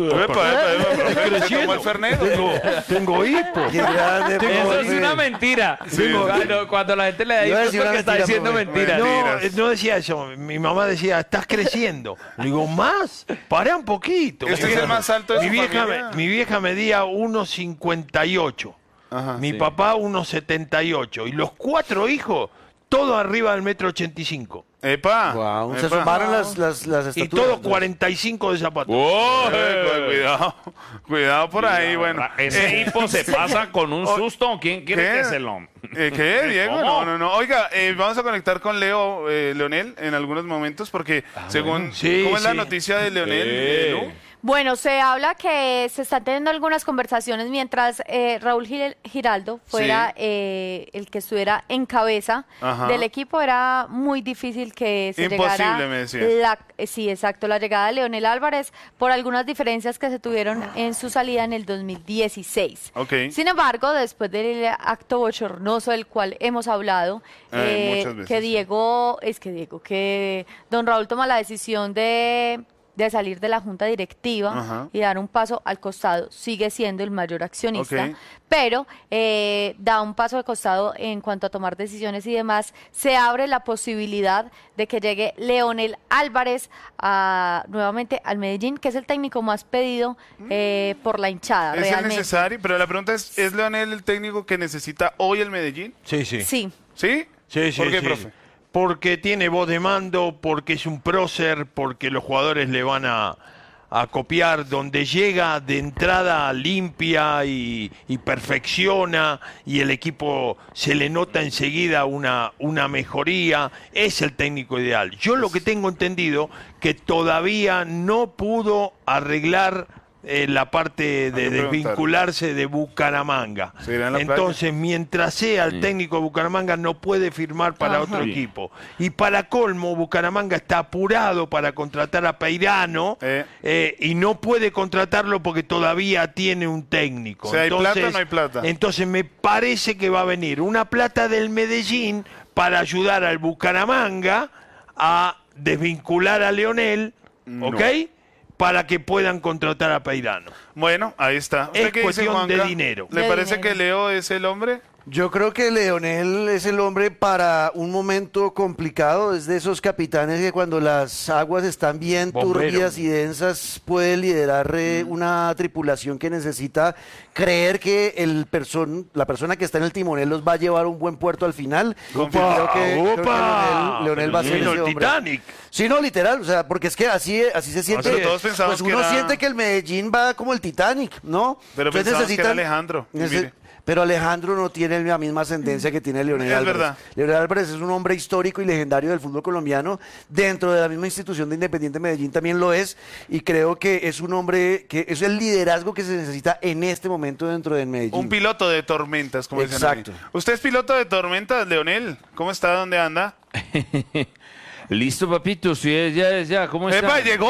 Tengo hipo. Eso es una mentira. Cuando la gente le dice es porque está diciendo mentiras. No decía eso. Mi mamá decía, estás creciendo. Le digo, ¿más? Pará un poquito. Este es el más alto de su familia. Mi vieja medía 1,58. Mi papá 1,78. Y los 4 hijos, todos arriba del 1,85 m. ¡Epa! Wow, se sumaron las estaturas. Y todos 45 de zapatos. Cuidado por ahí, bueno. Ese hipo se pasa con un susto. ¿Quién quiere que se lo...? ¿Qué, Diego? No. Oiga, vamos a conectar con Leonel en algunos momentos porque según... ¿Cómo es la noticia de Leonel? Bueno, se habla que se están teniendo algunas conversaciones mientras Raúl Giraldo fuera el que estuviera en cabeza del equipo. Era muy difícil que se llegara la llegada de Leonel Álvarez por algunas diferencias que se tuvieron en su salida en el 2016. Sin embargo, después del acto bochornoso del cual hemos hablado, que don Raúl toma la decisión de salir de la junta directiva y dar un paso al costado. Sigue siendo el mayor accionista, pero da un paso al costado en cuanto a tomar decisiones y demás. Se abre la posibilidad de que llegue Leonel Álvarez nuevamente al Medellín, que es el técnico más pedido por la hinchada. Es el necesario, pero la pregunta ¿es Leonel el técnico que necesita hoy el Medellín? Sí. ¿Sí? ¿Por qué, profe? Porque tiene voz de mando, porque es un prócer, porque los jugadores le van a copiar, donde llega de entrada limpia y perfecciona y el equipo se le nota enseguida una mejoría, es el técnico ideal. Yo lo que tengo entendido que todavía no pudo arreglar la parte de desvincularse de Bucaramanga. Entonces, mientras sea el técnico de Bucaramanga, no puede firmar para otro equipo. Y para colmo, Bucaramanga está apurado para contratar a Peirano y no puede contratarlo porque todavía tiene un técnico. ¿hay plata o no hay plata? Entonces, me parece que va a venir una plata del Medellín para ayudar al Bucaramanga a desvincular a Leonel, ¿ok? Para que puedan contratar a Peirano. Bueno, ahí está. Es cuestión de dinero. ¿Le parece que Leo es el hombre? Yo creo que Leonel es el hombre para un momento complicado. Es de esos capitanes que cuando las aguas están bien turbias y densas puede liderar una tripulación que necesita creer que la persona que está en el timonel los va a llevar a un buen puerto al final. Creo que Leonel va a ser ese hombre. Titanic. Sí, no, literal, o sea, porque es que así se siente. Pues uno siente que el Medellín va como el Titanic, ¿no? Pero pensamos que era Alejandro. Pero Alejandro no tiene la misma ascendencia que tiene Leonel Álvarez. Es verdad. Leonel Álvarez es un hombre histórico y legendario del fútbol colombiano. Dentro de la misma institución de Independiente Medellín también lo es. Y creo que es un hombre que es el liderazgo que se necesita en este momento dentro del Medellín. Un piloto de tormentas, como dicen. Exacto. ¿Usted es piloto de tormentas, Leonel? ¿Cómo está? ¿Dónde anda? Listo, papito, sí, ya, ¿cómo está? ¡Epa, llegó!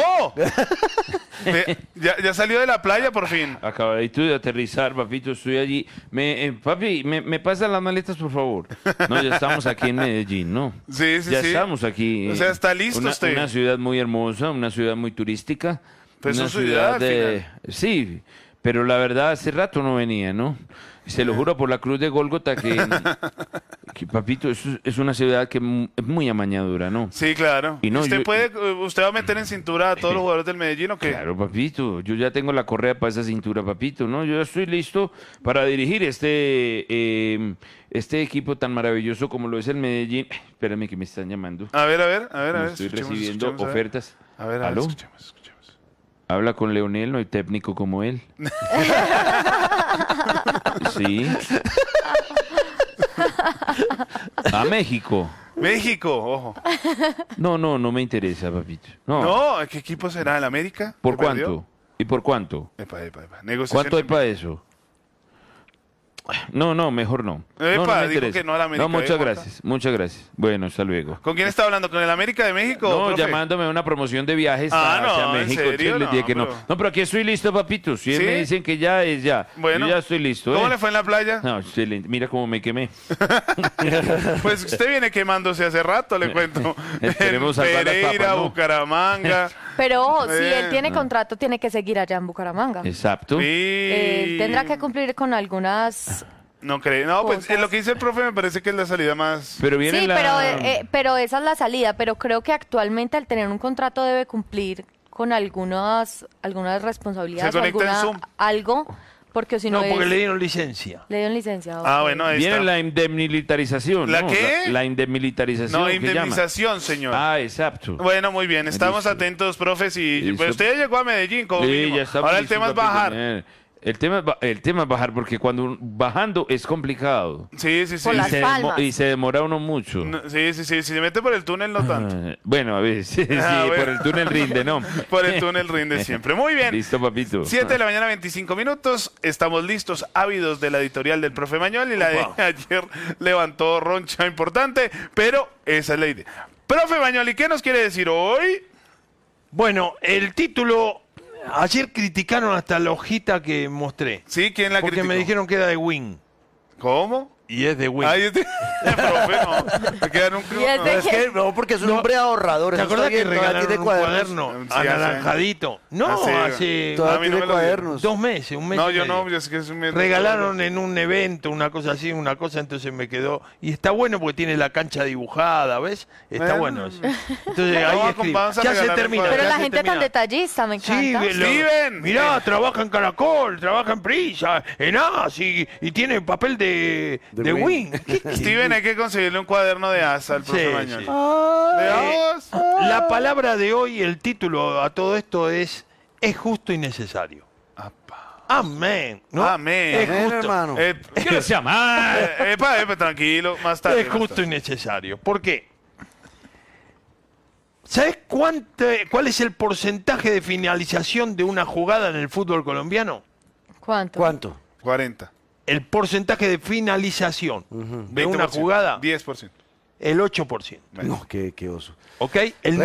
ya salió de la playa por fin. Acabadito de aterrizar, papito, estoy allí. Papi, ¿me pasan las maletas, por favor? No, ya estamos aquí en Medellín, ¿no? Sí. Ya estamos aquí. O sea, está listo usted. Una ciudad muy hermosa, una ciudad muy turística. Pues una ciudad de... Sí, pero la verdad, hace rato no venía, ¿no? Se lo juro por la cruz de Gólgota que papito, es una ciudad que es muy amañadura, ¿no? Sí, claro. Y no, ¿Usted va a meter en cintura a todos los jugadores del Medellín o qué? Claro, papito. Yo ya tengo la correa para esa cintura, papito, ¿no? Yo ya estoy listo para dirigir este equipo tan maravilloso como lo es el Medellín. Espérame que me están llamando. A ver. Estoy recibiendo ofertas. A ver, ¿Aló? Escuchemos. Habla con Leonel, no hay técnico como él. Sí. A México. México, ojo. No me interesa, papito. No, ¿qué equipo será? ¿El América? ¿Por cuánto? ¿Perdió? ¿Y por cuánto? Epa. ¿Cuánto hay para eso? No, mejor no. Dijo que no a la América. No, muchas gracias. Bueno, hasta luego. ¿Con quién está hablando? ¿Con el América de México? No, profe? llamándome a una promoción de viajes hacia México. ¿En serio? Les dije que no. No, pero aquí estoy listo, papito. Si me dicen que ya es ya. Bueno, yo ya estoy listo. ¿Cómo le fue en la playa? No, excelente. Mira cómo me quemé. Pues usted viene quemándose hace rato, le cuento. Esperemos Pereira, Bucaramanga. Pero si él tiene contrato, tiene que seguir allá en Bucaramanga. Exacto. Tendrá que cumplir con algunas... No creo. No, pues lo que dice el profe me parece que es la salida más... Pero viene pero esa es la salida. Pero creo que actualmente al tener un contrato debe cumplir con algunas responsabilidades o algo, porque si no porque le dieron licencia. Le dieron licencia. Ah, bueno, ahí viene está. la indemnitarización. ¿La qué? La indemnitarización. No, indemnización, señor. Ah, exacto. Bueno, muy bien. Estamos atentos, profes. Pues usted ya llegó a Medellín, como mínimo. Ahora el tema es bajar. El tema es bajar, porque cuando bajando es complicado. Sí. Y se demora uno mucho. Sí. Si se mete por el túnel, no tanto. Bueno, a ver, sí, por el túnel rinde, ¿no? Por el túnel rinde siempre. Muy bien. Listo, papito. 7 de la mañana, 25 minutos. Estamos listos, ávidos de la editorial del profe Mañol. Y la de ayer levantó roncha importante, pero esa es la idea. Profe Mañol, ¿y qué nos quiere decir hoy? Bueno, el título... Ayer criticaron hasta la hojita que mostré. Sí, ¿quién la criticó? Porque me dijeron que era de Win. ¿Cómo? Y es de Win. Ay, profe, no. Me quedan un no, porque es un hombre ahorrador. ¿Te acuerdas que regalaron un cuaderno anaranjadito? No, hace tiene cuadernos. 2 meses, un mes. No, yo no, yo sé que es un mes. Regalaron en un evento una cosa así, entonces me quedó. Y está bueno porque tiene la cancha dibujada, ¿ves? Está bueno eso. Entonces ahí ya se termina. Pero la gente tan detallista, me encanta. Sí, Steven. Mirá, trabaja en Caracol, trabaja en Prisa, en AS y tiene papel de Win. Steven, hay que conseguirle un cuaderno de asa al profe Mañol. Veamos. La palabra de hoy, el título a todo esto es justo y necesario. Amén. ¿No? Amén. Es justo, hermano. ¿Qué no sea mal? Tranquilo, más tarde. Es justo y necesario. ¿Por qué? ¿Sabes cuál es el porcentaje de finalización de una jugada en el fútbol colombiano? ¿Cuánto? 40. El porcentaje de finalización de una jugada. 10%. El 8%. No, qué oso. ¿Ok? El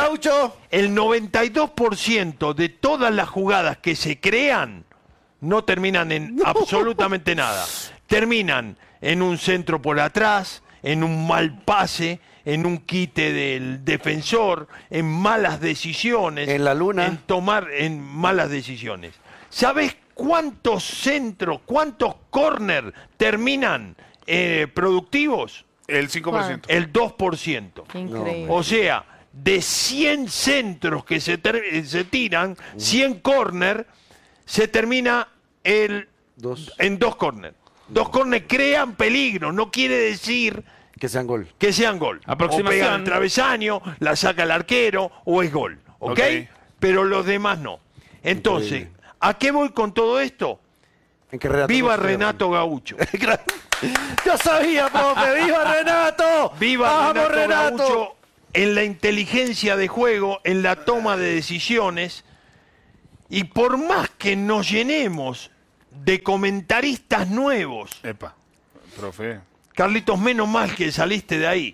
92% de todas las jugadas que se crean no terminan en absolutamente nada. Terminan en un centro por atrás, en un mal pase, en un quite del defensor, en malas decisiones. En la luna. En malas decisiones. ¿Sabes cuántos centros, cuántos córner terminan productivos? El 5%. El 2%. Increíble. O sea, de 100 centros que se tiran, 100 córner, se termina en 2 córner. 2 córner crean peligro, no quiere decir que sean gol. O pega el travesaño, la saca el arquero o es gol. ¿Ok? Pero los demás no. Entonces, ¿a qué voy con todo esto? ¡Viva Renato Gaucho! ¡Yo sabía, profe! ¡Viva Renato! ¡Viva Renato Gaucho! En la inteligencia de juego, en la toma de decisiones, y por más que nos llenemos de comentaristas nuevos. Epa, profe. Carlitos, menos mal que saliste de ahí.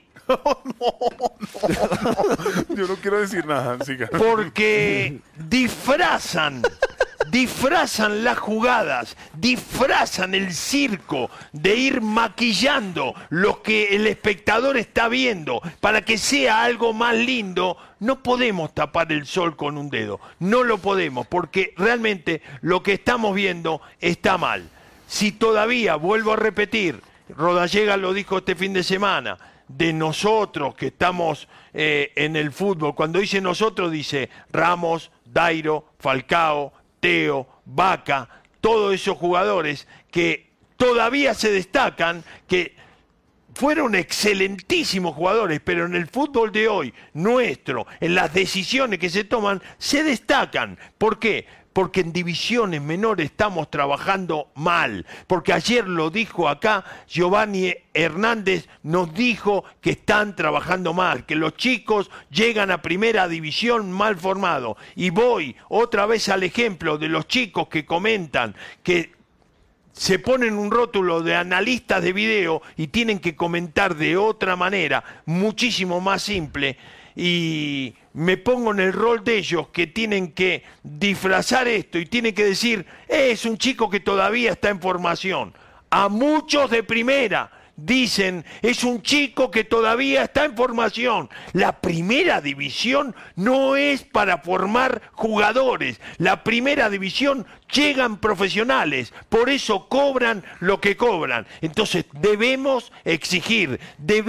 Yo no quiero decir nada. Siga. Porque disfrazan las jugadas, disfrazan el circo de ir maquillando lo que el espectador está viendo para que sea algo más lindo. No podemos tapar el sol con un dedo, no lo podemos, porque realmente lo que estamos viendo está mal. Si todavía, vuelvo a repetir, Rodallega lo dijo este fin de semana, de nosotros que estamos en el fútbol, cuando dice nosotros dice Ramos, Dairo, Falcao, Teo, Vaca, todos esos jugadores que todavía se destacan, que fueron excelentísimos jugadores, pero en el fútbol de hoy, nuestro, en las decisiones que se toman, se destacan. ¿Por qué? Porque en divisiones menores estamos trabajando mal. Porque ayer lo dijo acá, Giovanni Hernández nos dijo que están trabajando mal, que los chicos llegan a primera división mal formados. Y voy otra vez al ejemplo de los chicos que comentan que se ponen un rótulo de analistas de video y tienen que comentar de otra manera, muchísimo más simple. Y me pongo en el rol de ellos que tienen que disfrazar esto y tienen que decir, es un chico que todavía está en formación. A muchos de primera dicen, es un chico que todavía está en formación. La primera división no es para formar jugadores. La primera división llegan profesionales, por eso cobran lo que cobran. Entonces debemos exigir,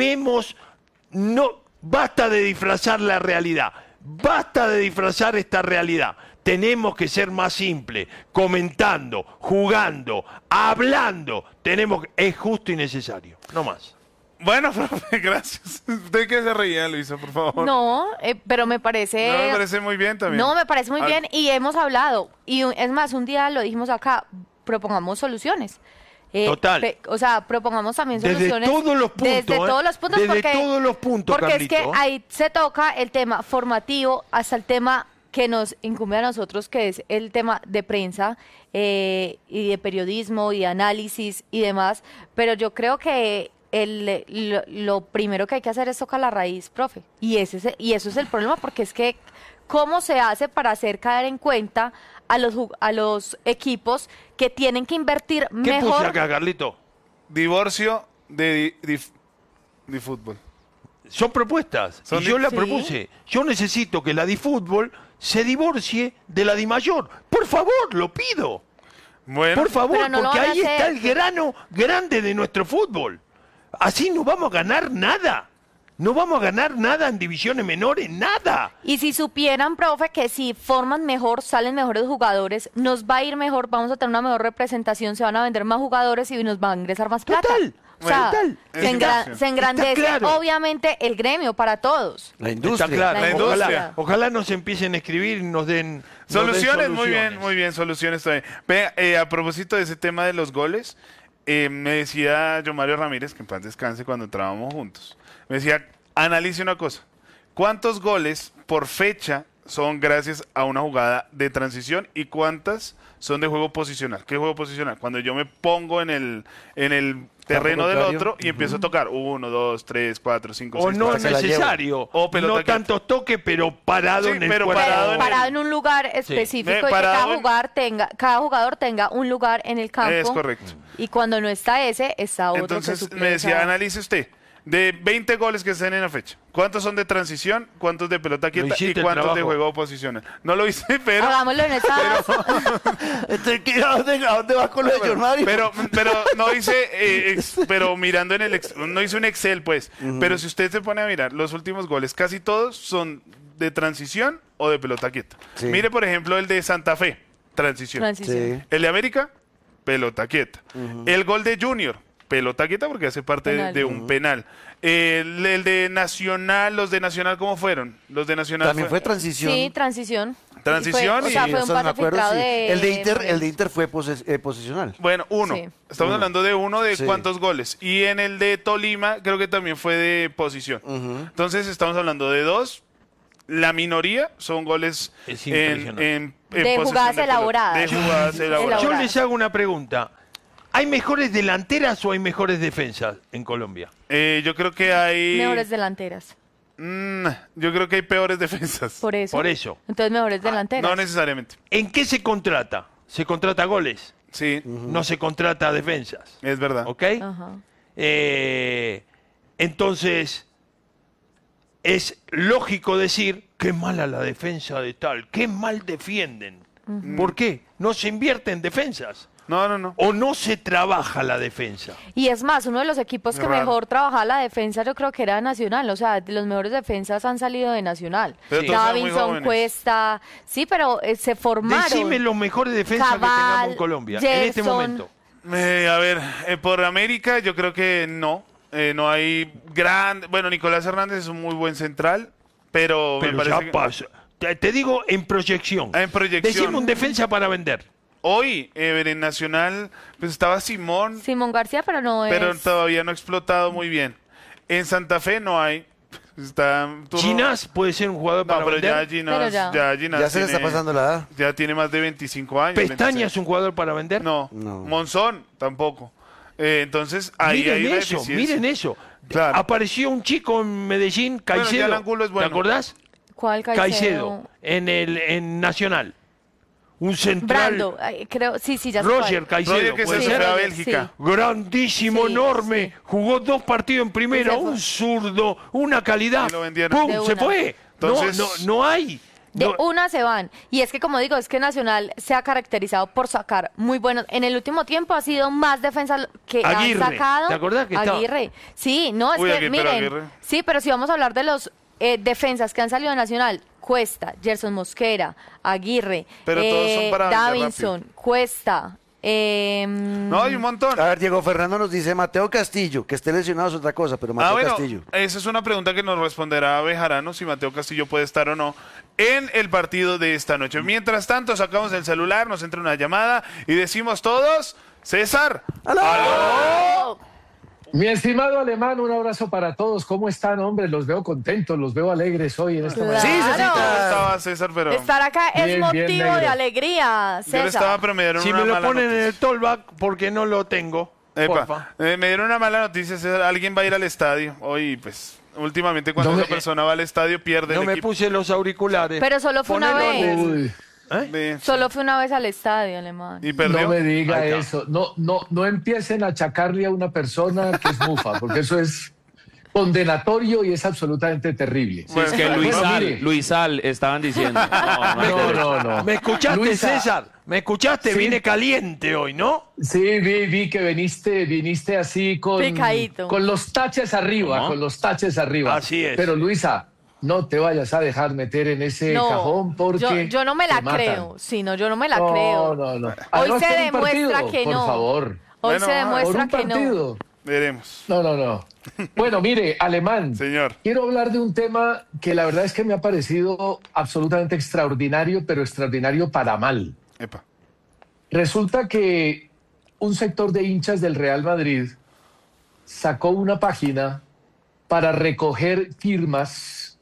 basta de disfrazar la realidad, basta de disfrazar esta realidad. Tenemos que ser más simples, comentando, jugando, hablando. Es justo y necesario, no más. Bueno, profe, gracias. ¿Usted qué se reía, Luisa, por favor? No, pero me parece... No, me parece muy bien también. No, me parece muy bien y hemos hablado. Y es más, un día lo dijimos acá, propongamos soluciones. Total. Propongamos también soluciones. Desde todos los puntos. Desde todos los puntos. Desde todos los puntos, porque Carlito. es que ahí se toca el tema formativo hasta el tema que nos incumbe a nosotros, que es el tema de prensa y de periodismo y de análisis y demás. Pero yo creo que lo primero que hay que hacer es tocar la raíz, profe. Y eso es el problema, porque es que ¿cómo se hace para hacer caer en cuenta a los equipos que tienen que invertir mejor? ¿Qué puse acá, Carlito? Divorcio de fútbol. Son propuestas. Y yo la propuse. Yo necesito que la DiFútbol se divorcie de la DiMayor. Por favor, lo pido. Bueno. Por favor, porque ahí está el grano grande de nuestro fútbol. Así no vamos a ganar nada. No vamos a ganar nada en divisiones menores, nada. Y si supieran, profe, que si forman mejor, salen mejores jugadores, nos va a ir mejor, vamos a tener una mejor representación, se van a vender más jugadores y nos va a ingresar más plata. Total. O sea, Total. se engrandece claro. obviamente el gremio para todos. La industria. Está claro. La industria. Ojalá nos empiecen a escribir y nos den soluciones. Muy bien, soluciones también. A propósito de ese tema de los goles, me decía yo Mario Ramírez, que en paz descanse, cuando entrábamos juntos. Me decía, analice una cosa. ¿Cuántos goles por fecha son gracias a una jugada de transición y cuántas son de juego posicional? ¿Qué juego posicional? Cuando yo me pongo en el terreno del otro y empiezo a tocar 1, 2, 3, 4, 5, 6. O no es necesario. O no tantos toques, pero parado en el cuadrado. Parado en un lugar específico y que cada jugador tenga un lugar en el campo. Es correcto. Y cuando no está ese, está otro. Entonces me decía, analice usted. De 20 goles que estén en la fecha, ¿cuántos son de transición? ¿Cuántos de pelota quieta? ¿Y cuántos de juego posicional? No lo hice, pero... Hagámoslo en esta... ¿A dónde vas con lo de John Mario? Pero no hice, pero mirando en el... No hice un Excel, pues. Pero si usted se pone a mirar, los últimos goles, casi todos son de transición o de pelota quieta. Sí. Mire, por ejemplo, el de Santa Fe, transición. Sí. El de América, pelota quieta. El gol de Junior, pelota quieta porque hace parte de un penal. El de Nacional, los de Nacional, ¿cómo fueron? Los de Nacional también fue transición. Sí, transición. Transición fue un pase filtrado de... El de Inter fue posicional. Bueno, uno. Sí. Estamos hablando de uno de cuántos goles. Y en el de Tolima creo que también fue de posición. Entonces estamos hablando de 2. La minoría son goles en de jugadas elaboradas. Yo les hago una pregunta. ¿Hay mejores delanteras o hay mejores defensas en Colombia? Yo creo que hay... Mejores delanteras. Yo creo que hay peores defensas. Por eso. Entonces mejores delanteras. No necesariamente. ¿En qué se contrata? ¿Se contrata goles? Sí. No se contrata defensas. Es verdad. ¿Ok? Entonces, es lógico decir qué mala la defensa de tal, qué mal defienden. ¿Por qué? No se invierte en defensas. No. O no se trabaja la defensa. Y es más, uno de los equipos que mejor trabajaba la defensa yo creo que era Nacional. O sea, los mejores defensas han salido de Nacional. Davinson, Cuesta, sí, pero se formaron. Decime los mejores defensas que tengamos en Colombia Gerson, en este momento. A ver, por América yo creo que no. No hay Bueno, Nicolás Hernández es un muy buen central, pero me parece ya pasa. Te digo en proyección. En proyección. Decime un defensa para vender. Hoy, en Nacional, pues estaba Simón García, pero todavía no ha explotado muy bien. En Santa Fe no hay. Ginás puede ser un jugador para vender. Ya se le está pasando la edad. Ya tiene más de 25 años. ¿Pestaña es un jugador para vender? No. Monzón tampoco. Entonces, ahí hay deficiencia. Miren eso. Claro. Apareció un chico en Medellín, Caicedo. Es bueno. ¿Te acordás? ¿Cuál Caicedo? En Nacional. Un central. Brando, creo, sí, ya sé. Roger Caicedo, que se fue a Bélgica. Sí. Grandísimo, enorme. Jugó 2 partidos en primera, un zurdo, una calidad. ¡Pum! Se fue. Entonces, no hay. De una se van. Y es que, como digo, es que Nacional se ha caracterizado por sacar muy buenos. En el último tiempo ha sido más defensa que Aguirre. han sacado. ¿Te acordás que Aguirre? Sí, no, es que, miren. Sí, pero si vamos a hablar de los defensas que han salido de Nacional, Cuesta, Gerson Mosquera, Aguirre, pero todos son para Davinson, Cuesta. No, hay un montón. A ver, Diego Fernando nos dice Mateo Castillo, que esté lesionado es otra cosa, pero Mateo Castillo. Esa es una pregunta que nos responderá Bejarano, si Mateo Castillo puede estar o no en el partido de esta noche. Mientras tanto, sacamos el celular, nos entra una llamada y decimos todos, César. ¡Aló! ¡Aló! Mi estimado Alemán, un abrazo para todos. ¿Cómo están, hombre? Los veo contentos, los veo alegres hoy en esta mañana. Sí, estaba César, pero... Estar acá es motivo de alegría, César. Yo le estaba promediando una mala noticia. Si me lo ponen en el tollback, porque no lo tengo. Me dieron una mala noticia, César. Alguien va a ir al estadio hoy, pues... Últimamente cuando una persona va al estadio pierde el equipo. No me puse los auriculares. Pero solo fue una vez. Solo fue una vez al estadio, Alemán. ¿Y perdió? No me diga eso. No empiecen a achacarle a una persona que es mufa, porque eso es condenatorio y es absolutamente terrible. Sí, es que Luisal estaban diciendo. No. ¿Me escuchaste, César? ¿Me escuchaste? Sí. Vine caliente hoy, ¿no? Sí, vi que viniste así con los taches arriba, con los taches arriba. Así es. Pero Luisa, no te vayas a dejar meter en ese cajón porque yo no me la creo. Sí, no, yo no me la creo. No. Hoy se demuestra que no. Por favor. Hoy se demuestra que no. Veremos. No. Bueno, mire, Alemán. Señor. Quiero hablar de un tema que la verdad es que me ha parecido absolutamente extraordinario, pero extraordinario para mal. Epa. Resulta que un sector de hinchas del Real Madrid sacó una página para recoger firmas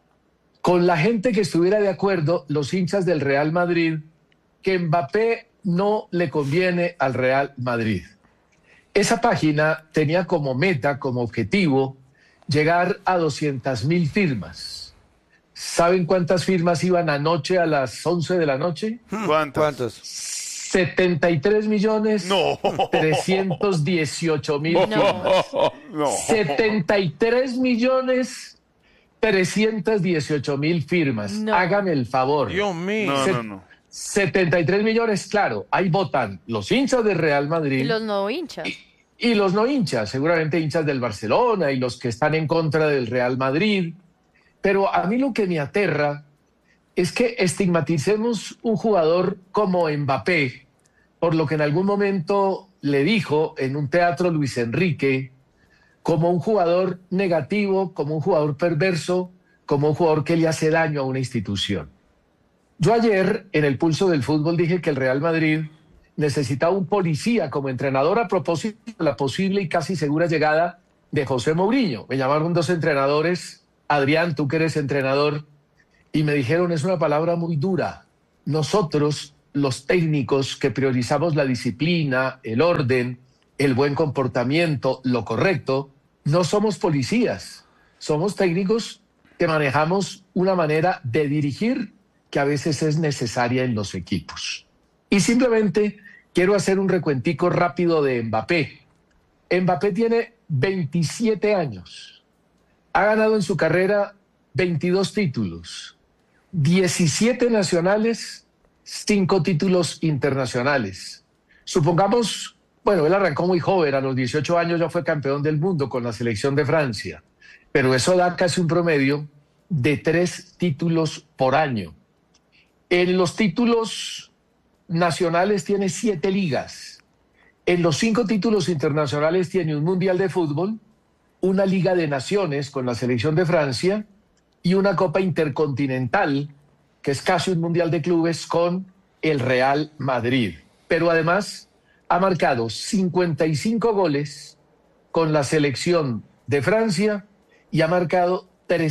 con la gente que estuviera de acuerdo, los hinchas del Real Madrid, que Mbappé no le conviene al Real Madrid. Esa página tenía como meta, como objetivo, llegar a 200.000 firmas. ¿Saben cuántas firmas iban anoche a las 11 de la noche? ¿Cuántas? 73 millones 318 mil firmas. 73 millones 318 mil firmas. Hágame el favor. Dios mío. 73 millones, claro. Ahí votan los hinchas del Real Madrid. Y los no hinchas. Y los no hinchas, seguramente hinchas del Barcelona y los que están en contra del Real Madrid. Pero a mí lo que me aterra es que estigmaticemos un jugador como Mbappé, por lo que en algún momento le dijo en un teatro Luis Enrique, como un jugador negativo, como un jugador perverso, como un jugador que le hace daño a una institución. Yo ayer en el Pulso del Fútbol dije que el Real Madrid necesitaba un policía como entrenador a propósito de la posible y casi segura llegada de José Mourinho. Me llamaron 2 entrenadores, Adrián, tú que eres entrenador, y me dijeron, es una palabra muy dura. Nosotros, los técnicos que priorizamos la disciplina, el orden, el buen comportamiento, lo correcto, no somos policías, somos técnicos que manejamos una manera de dirigir que a veces es necesaria en los equipos. Y simplemente quiero hacer un recuentico rápido de Mbappé. Mbappé tiene 27 años. Ha ganado en su carrera 22 títulos, 17 nacionales, 5 títulos internacionales. Supongamos, bueno, él arrancó muy joven, a los 18 años ya fue campeón del mundo con la selección de Francia, pero eso da casi un promedio de 3 títulos por año. En los títulos nacionales tiene 7 ligas. En los 5 títulos internacionales tiene un Mundial de Fútbol, una Liga de Naciones con la selección de Francia y una Copa Intercontinental, que es casi un Mundial de Clubes, con el Real Madrid. Pero además ha marcado 55 goles con la selección de Francia y ha marcado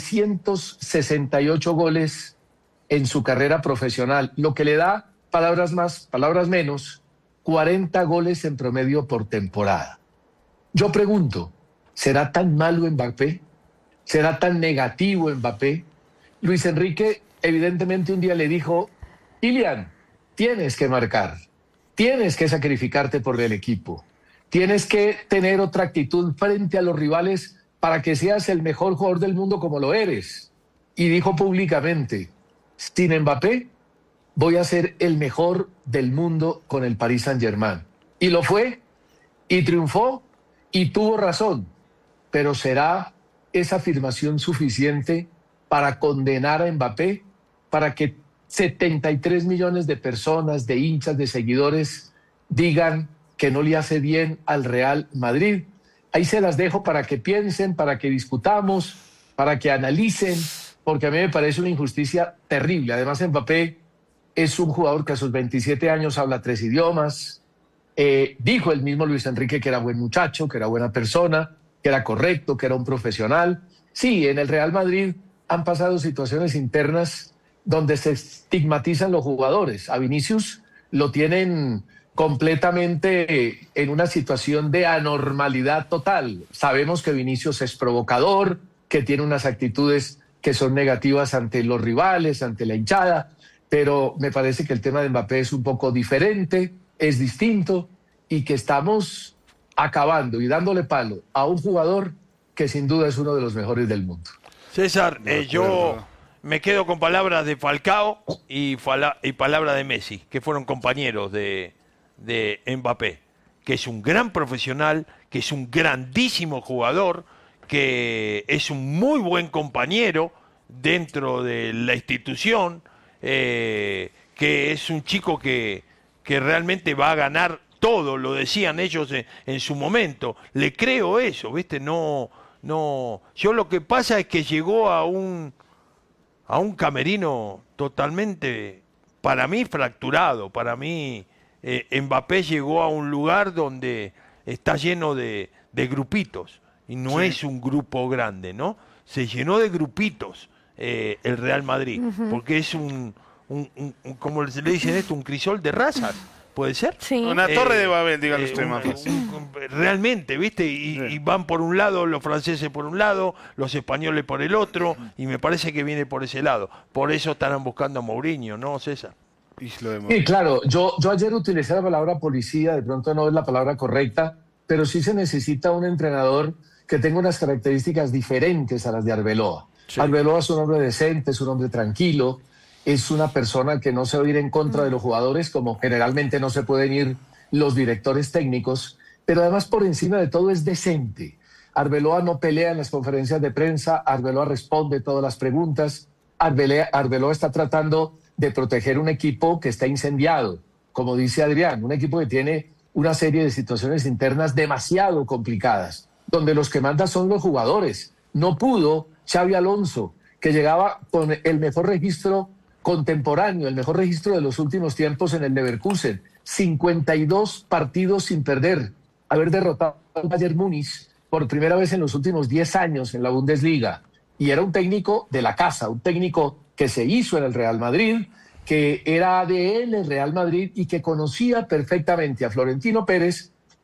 368 goles en su carrera profesional, lo que le da, palabras más, palabras menos, 40 goles en promedio por temporada. Yo pregunto, ¿será tan malo Mbappé? ¿Será tan negativo Mbappé? Luis Enrique evidentemente un día le dijo, Kylian, tienes que marcar, tienes que sacrificarte por el equipo, tienes que tener otra actitud frente a los rivales para que seas el mejor jugador del mundo como lo eres. Y dijo públicamente, sin Mbappé voy a ser el mejor del mundo con el Paris Saint-Germain. Y lo fue, y triunfó, y tuvo razón. Pero ¿será esa afirmación suficiente para condenar a Mbappé? Para que 73 millones de personas, de hinchas, de seguidores, digan que no le hace bien al Real Madrid. Ahí se las dejo para que piensen, para que discutamos, para que analicen, porque a mí me parece una injusticia terrible. Además, Mbappé es un jugador que a sus 27 años habla 3 idiomas. Dijo el mismo Luis Enrique que era buen muchacho, que era buena persona, que era correcto, que era un profesional. Sí, en el Real Madrid han pasado situaciones internas donde se estigmatizan los jugadores. A Vinicius lo tienen completamente en una situación de anormalidad total. Sabemos que Vinicius es provocador, que tiene unas actitudes que son negativas ante los rivales, ante la hinchada, pero me parece que el tema de Mbappé es un poco diferente, es distinto, y que estamos acabando y dándole palo a un jugador que sin duda es uno de los mejores del mundo. César, yo me quedo con palabras de Falcao y palabras de Messi, que fueron compañeros de Mbappé, que es un gran profesional, que es un grandísimo jugador, que es un muy buen compañero dentro de la institución, que es un chico que realmente va a ganar todo, lo decían ellos en su momento. Le creo eso, ¿viste? No, yo lo que pasa es que llegó a un camerino totalmente, para mí, fracturado. Para mí, Mbappé llegó a un lugar donde está lleno de grupitos. Y no es un grupo grande, ¿no? Se llenó de grupitos el Real Madrid, porque es ¿cómo le dicen esto? Un crisol de razas, ¿puede ser? Sí. Una torre de Babel, díganlo usted más. Realmente, ¿viste? Y van por un lado, los franceses por un lado, los españoles por el otro, y me parece que viene por ese lado. Por eso estarán buscando a Mourinho, ¿no, César? Sí, claro, yo ayer utilicé la palabra policía, de pronto no es la palabra correcta, pero sí se necesita un entrenador que tenga unas características diferentes a las de Arbeloa. Sí. Arbeloa es un hombre decente, es un hombre tranquilo, es una persona que no se va a ir en contra de los jugadores, como generalmente no se pueden ir los directores técnicos, pero además por encima de todo es decente. Arbeloa no pelea en las conferencias de prensa, Arbeloa responde todas las preguntas, Arbeloa está tratando de proteger un equipo que está incendiado, como dice Adrián, un equipo que tiene una serie de situaciones internas demasiado complicadas, donde los que mandan son los jugadores. No pudo Xabi Alonso, que llegaba con el mejor registro contemporáneo, el mejor registro de los últimos tiempos en el Leverkusen, 52 partidos sin perder, haber derrotado al Bayern Múnich por primera vez en los últimos 10 años en la Bundesliga, y era un técnico de la casa, un técnico que se hizo en el Real Madrid, que era ADN el Real Madrid y que conocía perfectamente a Florentino Pérez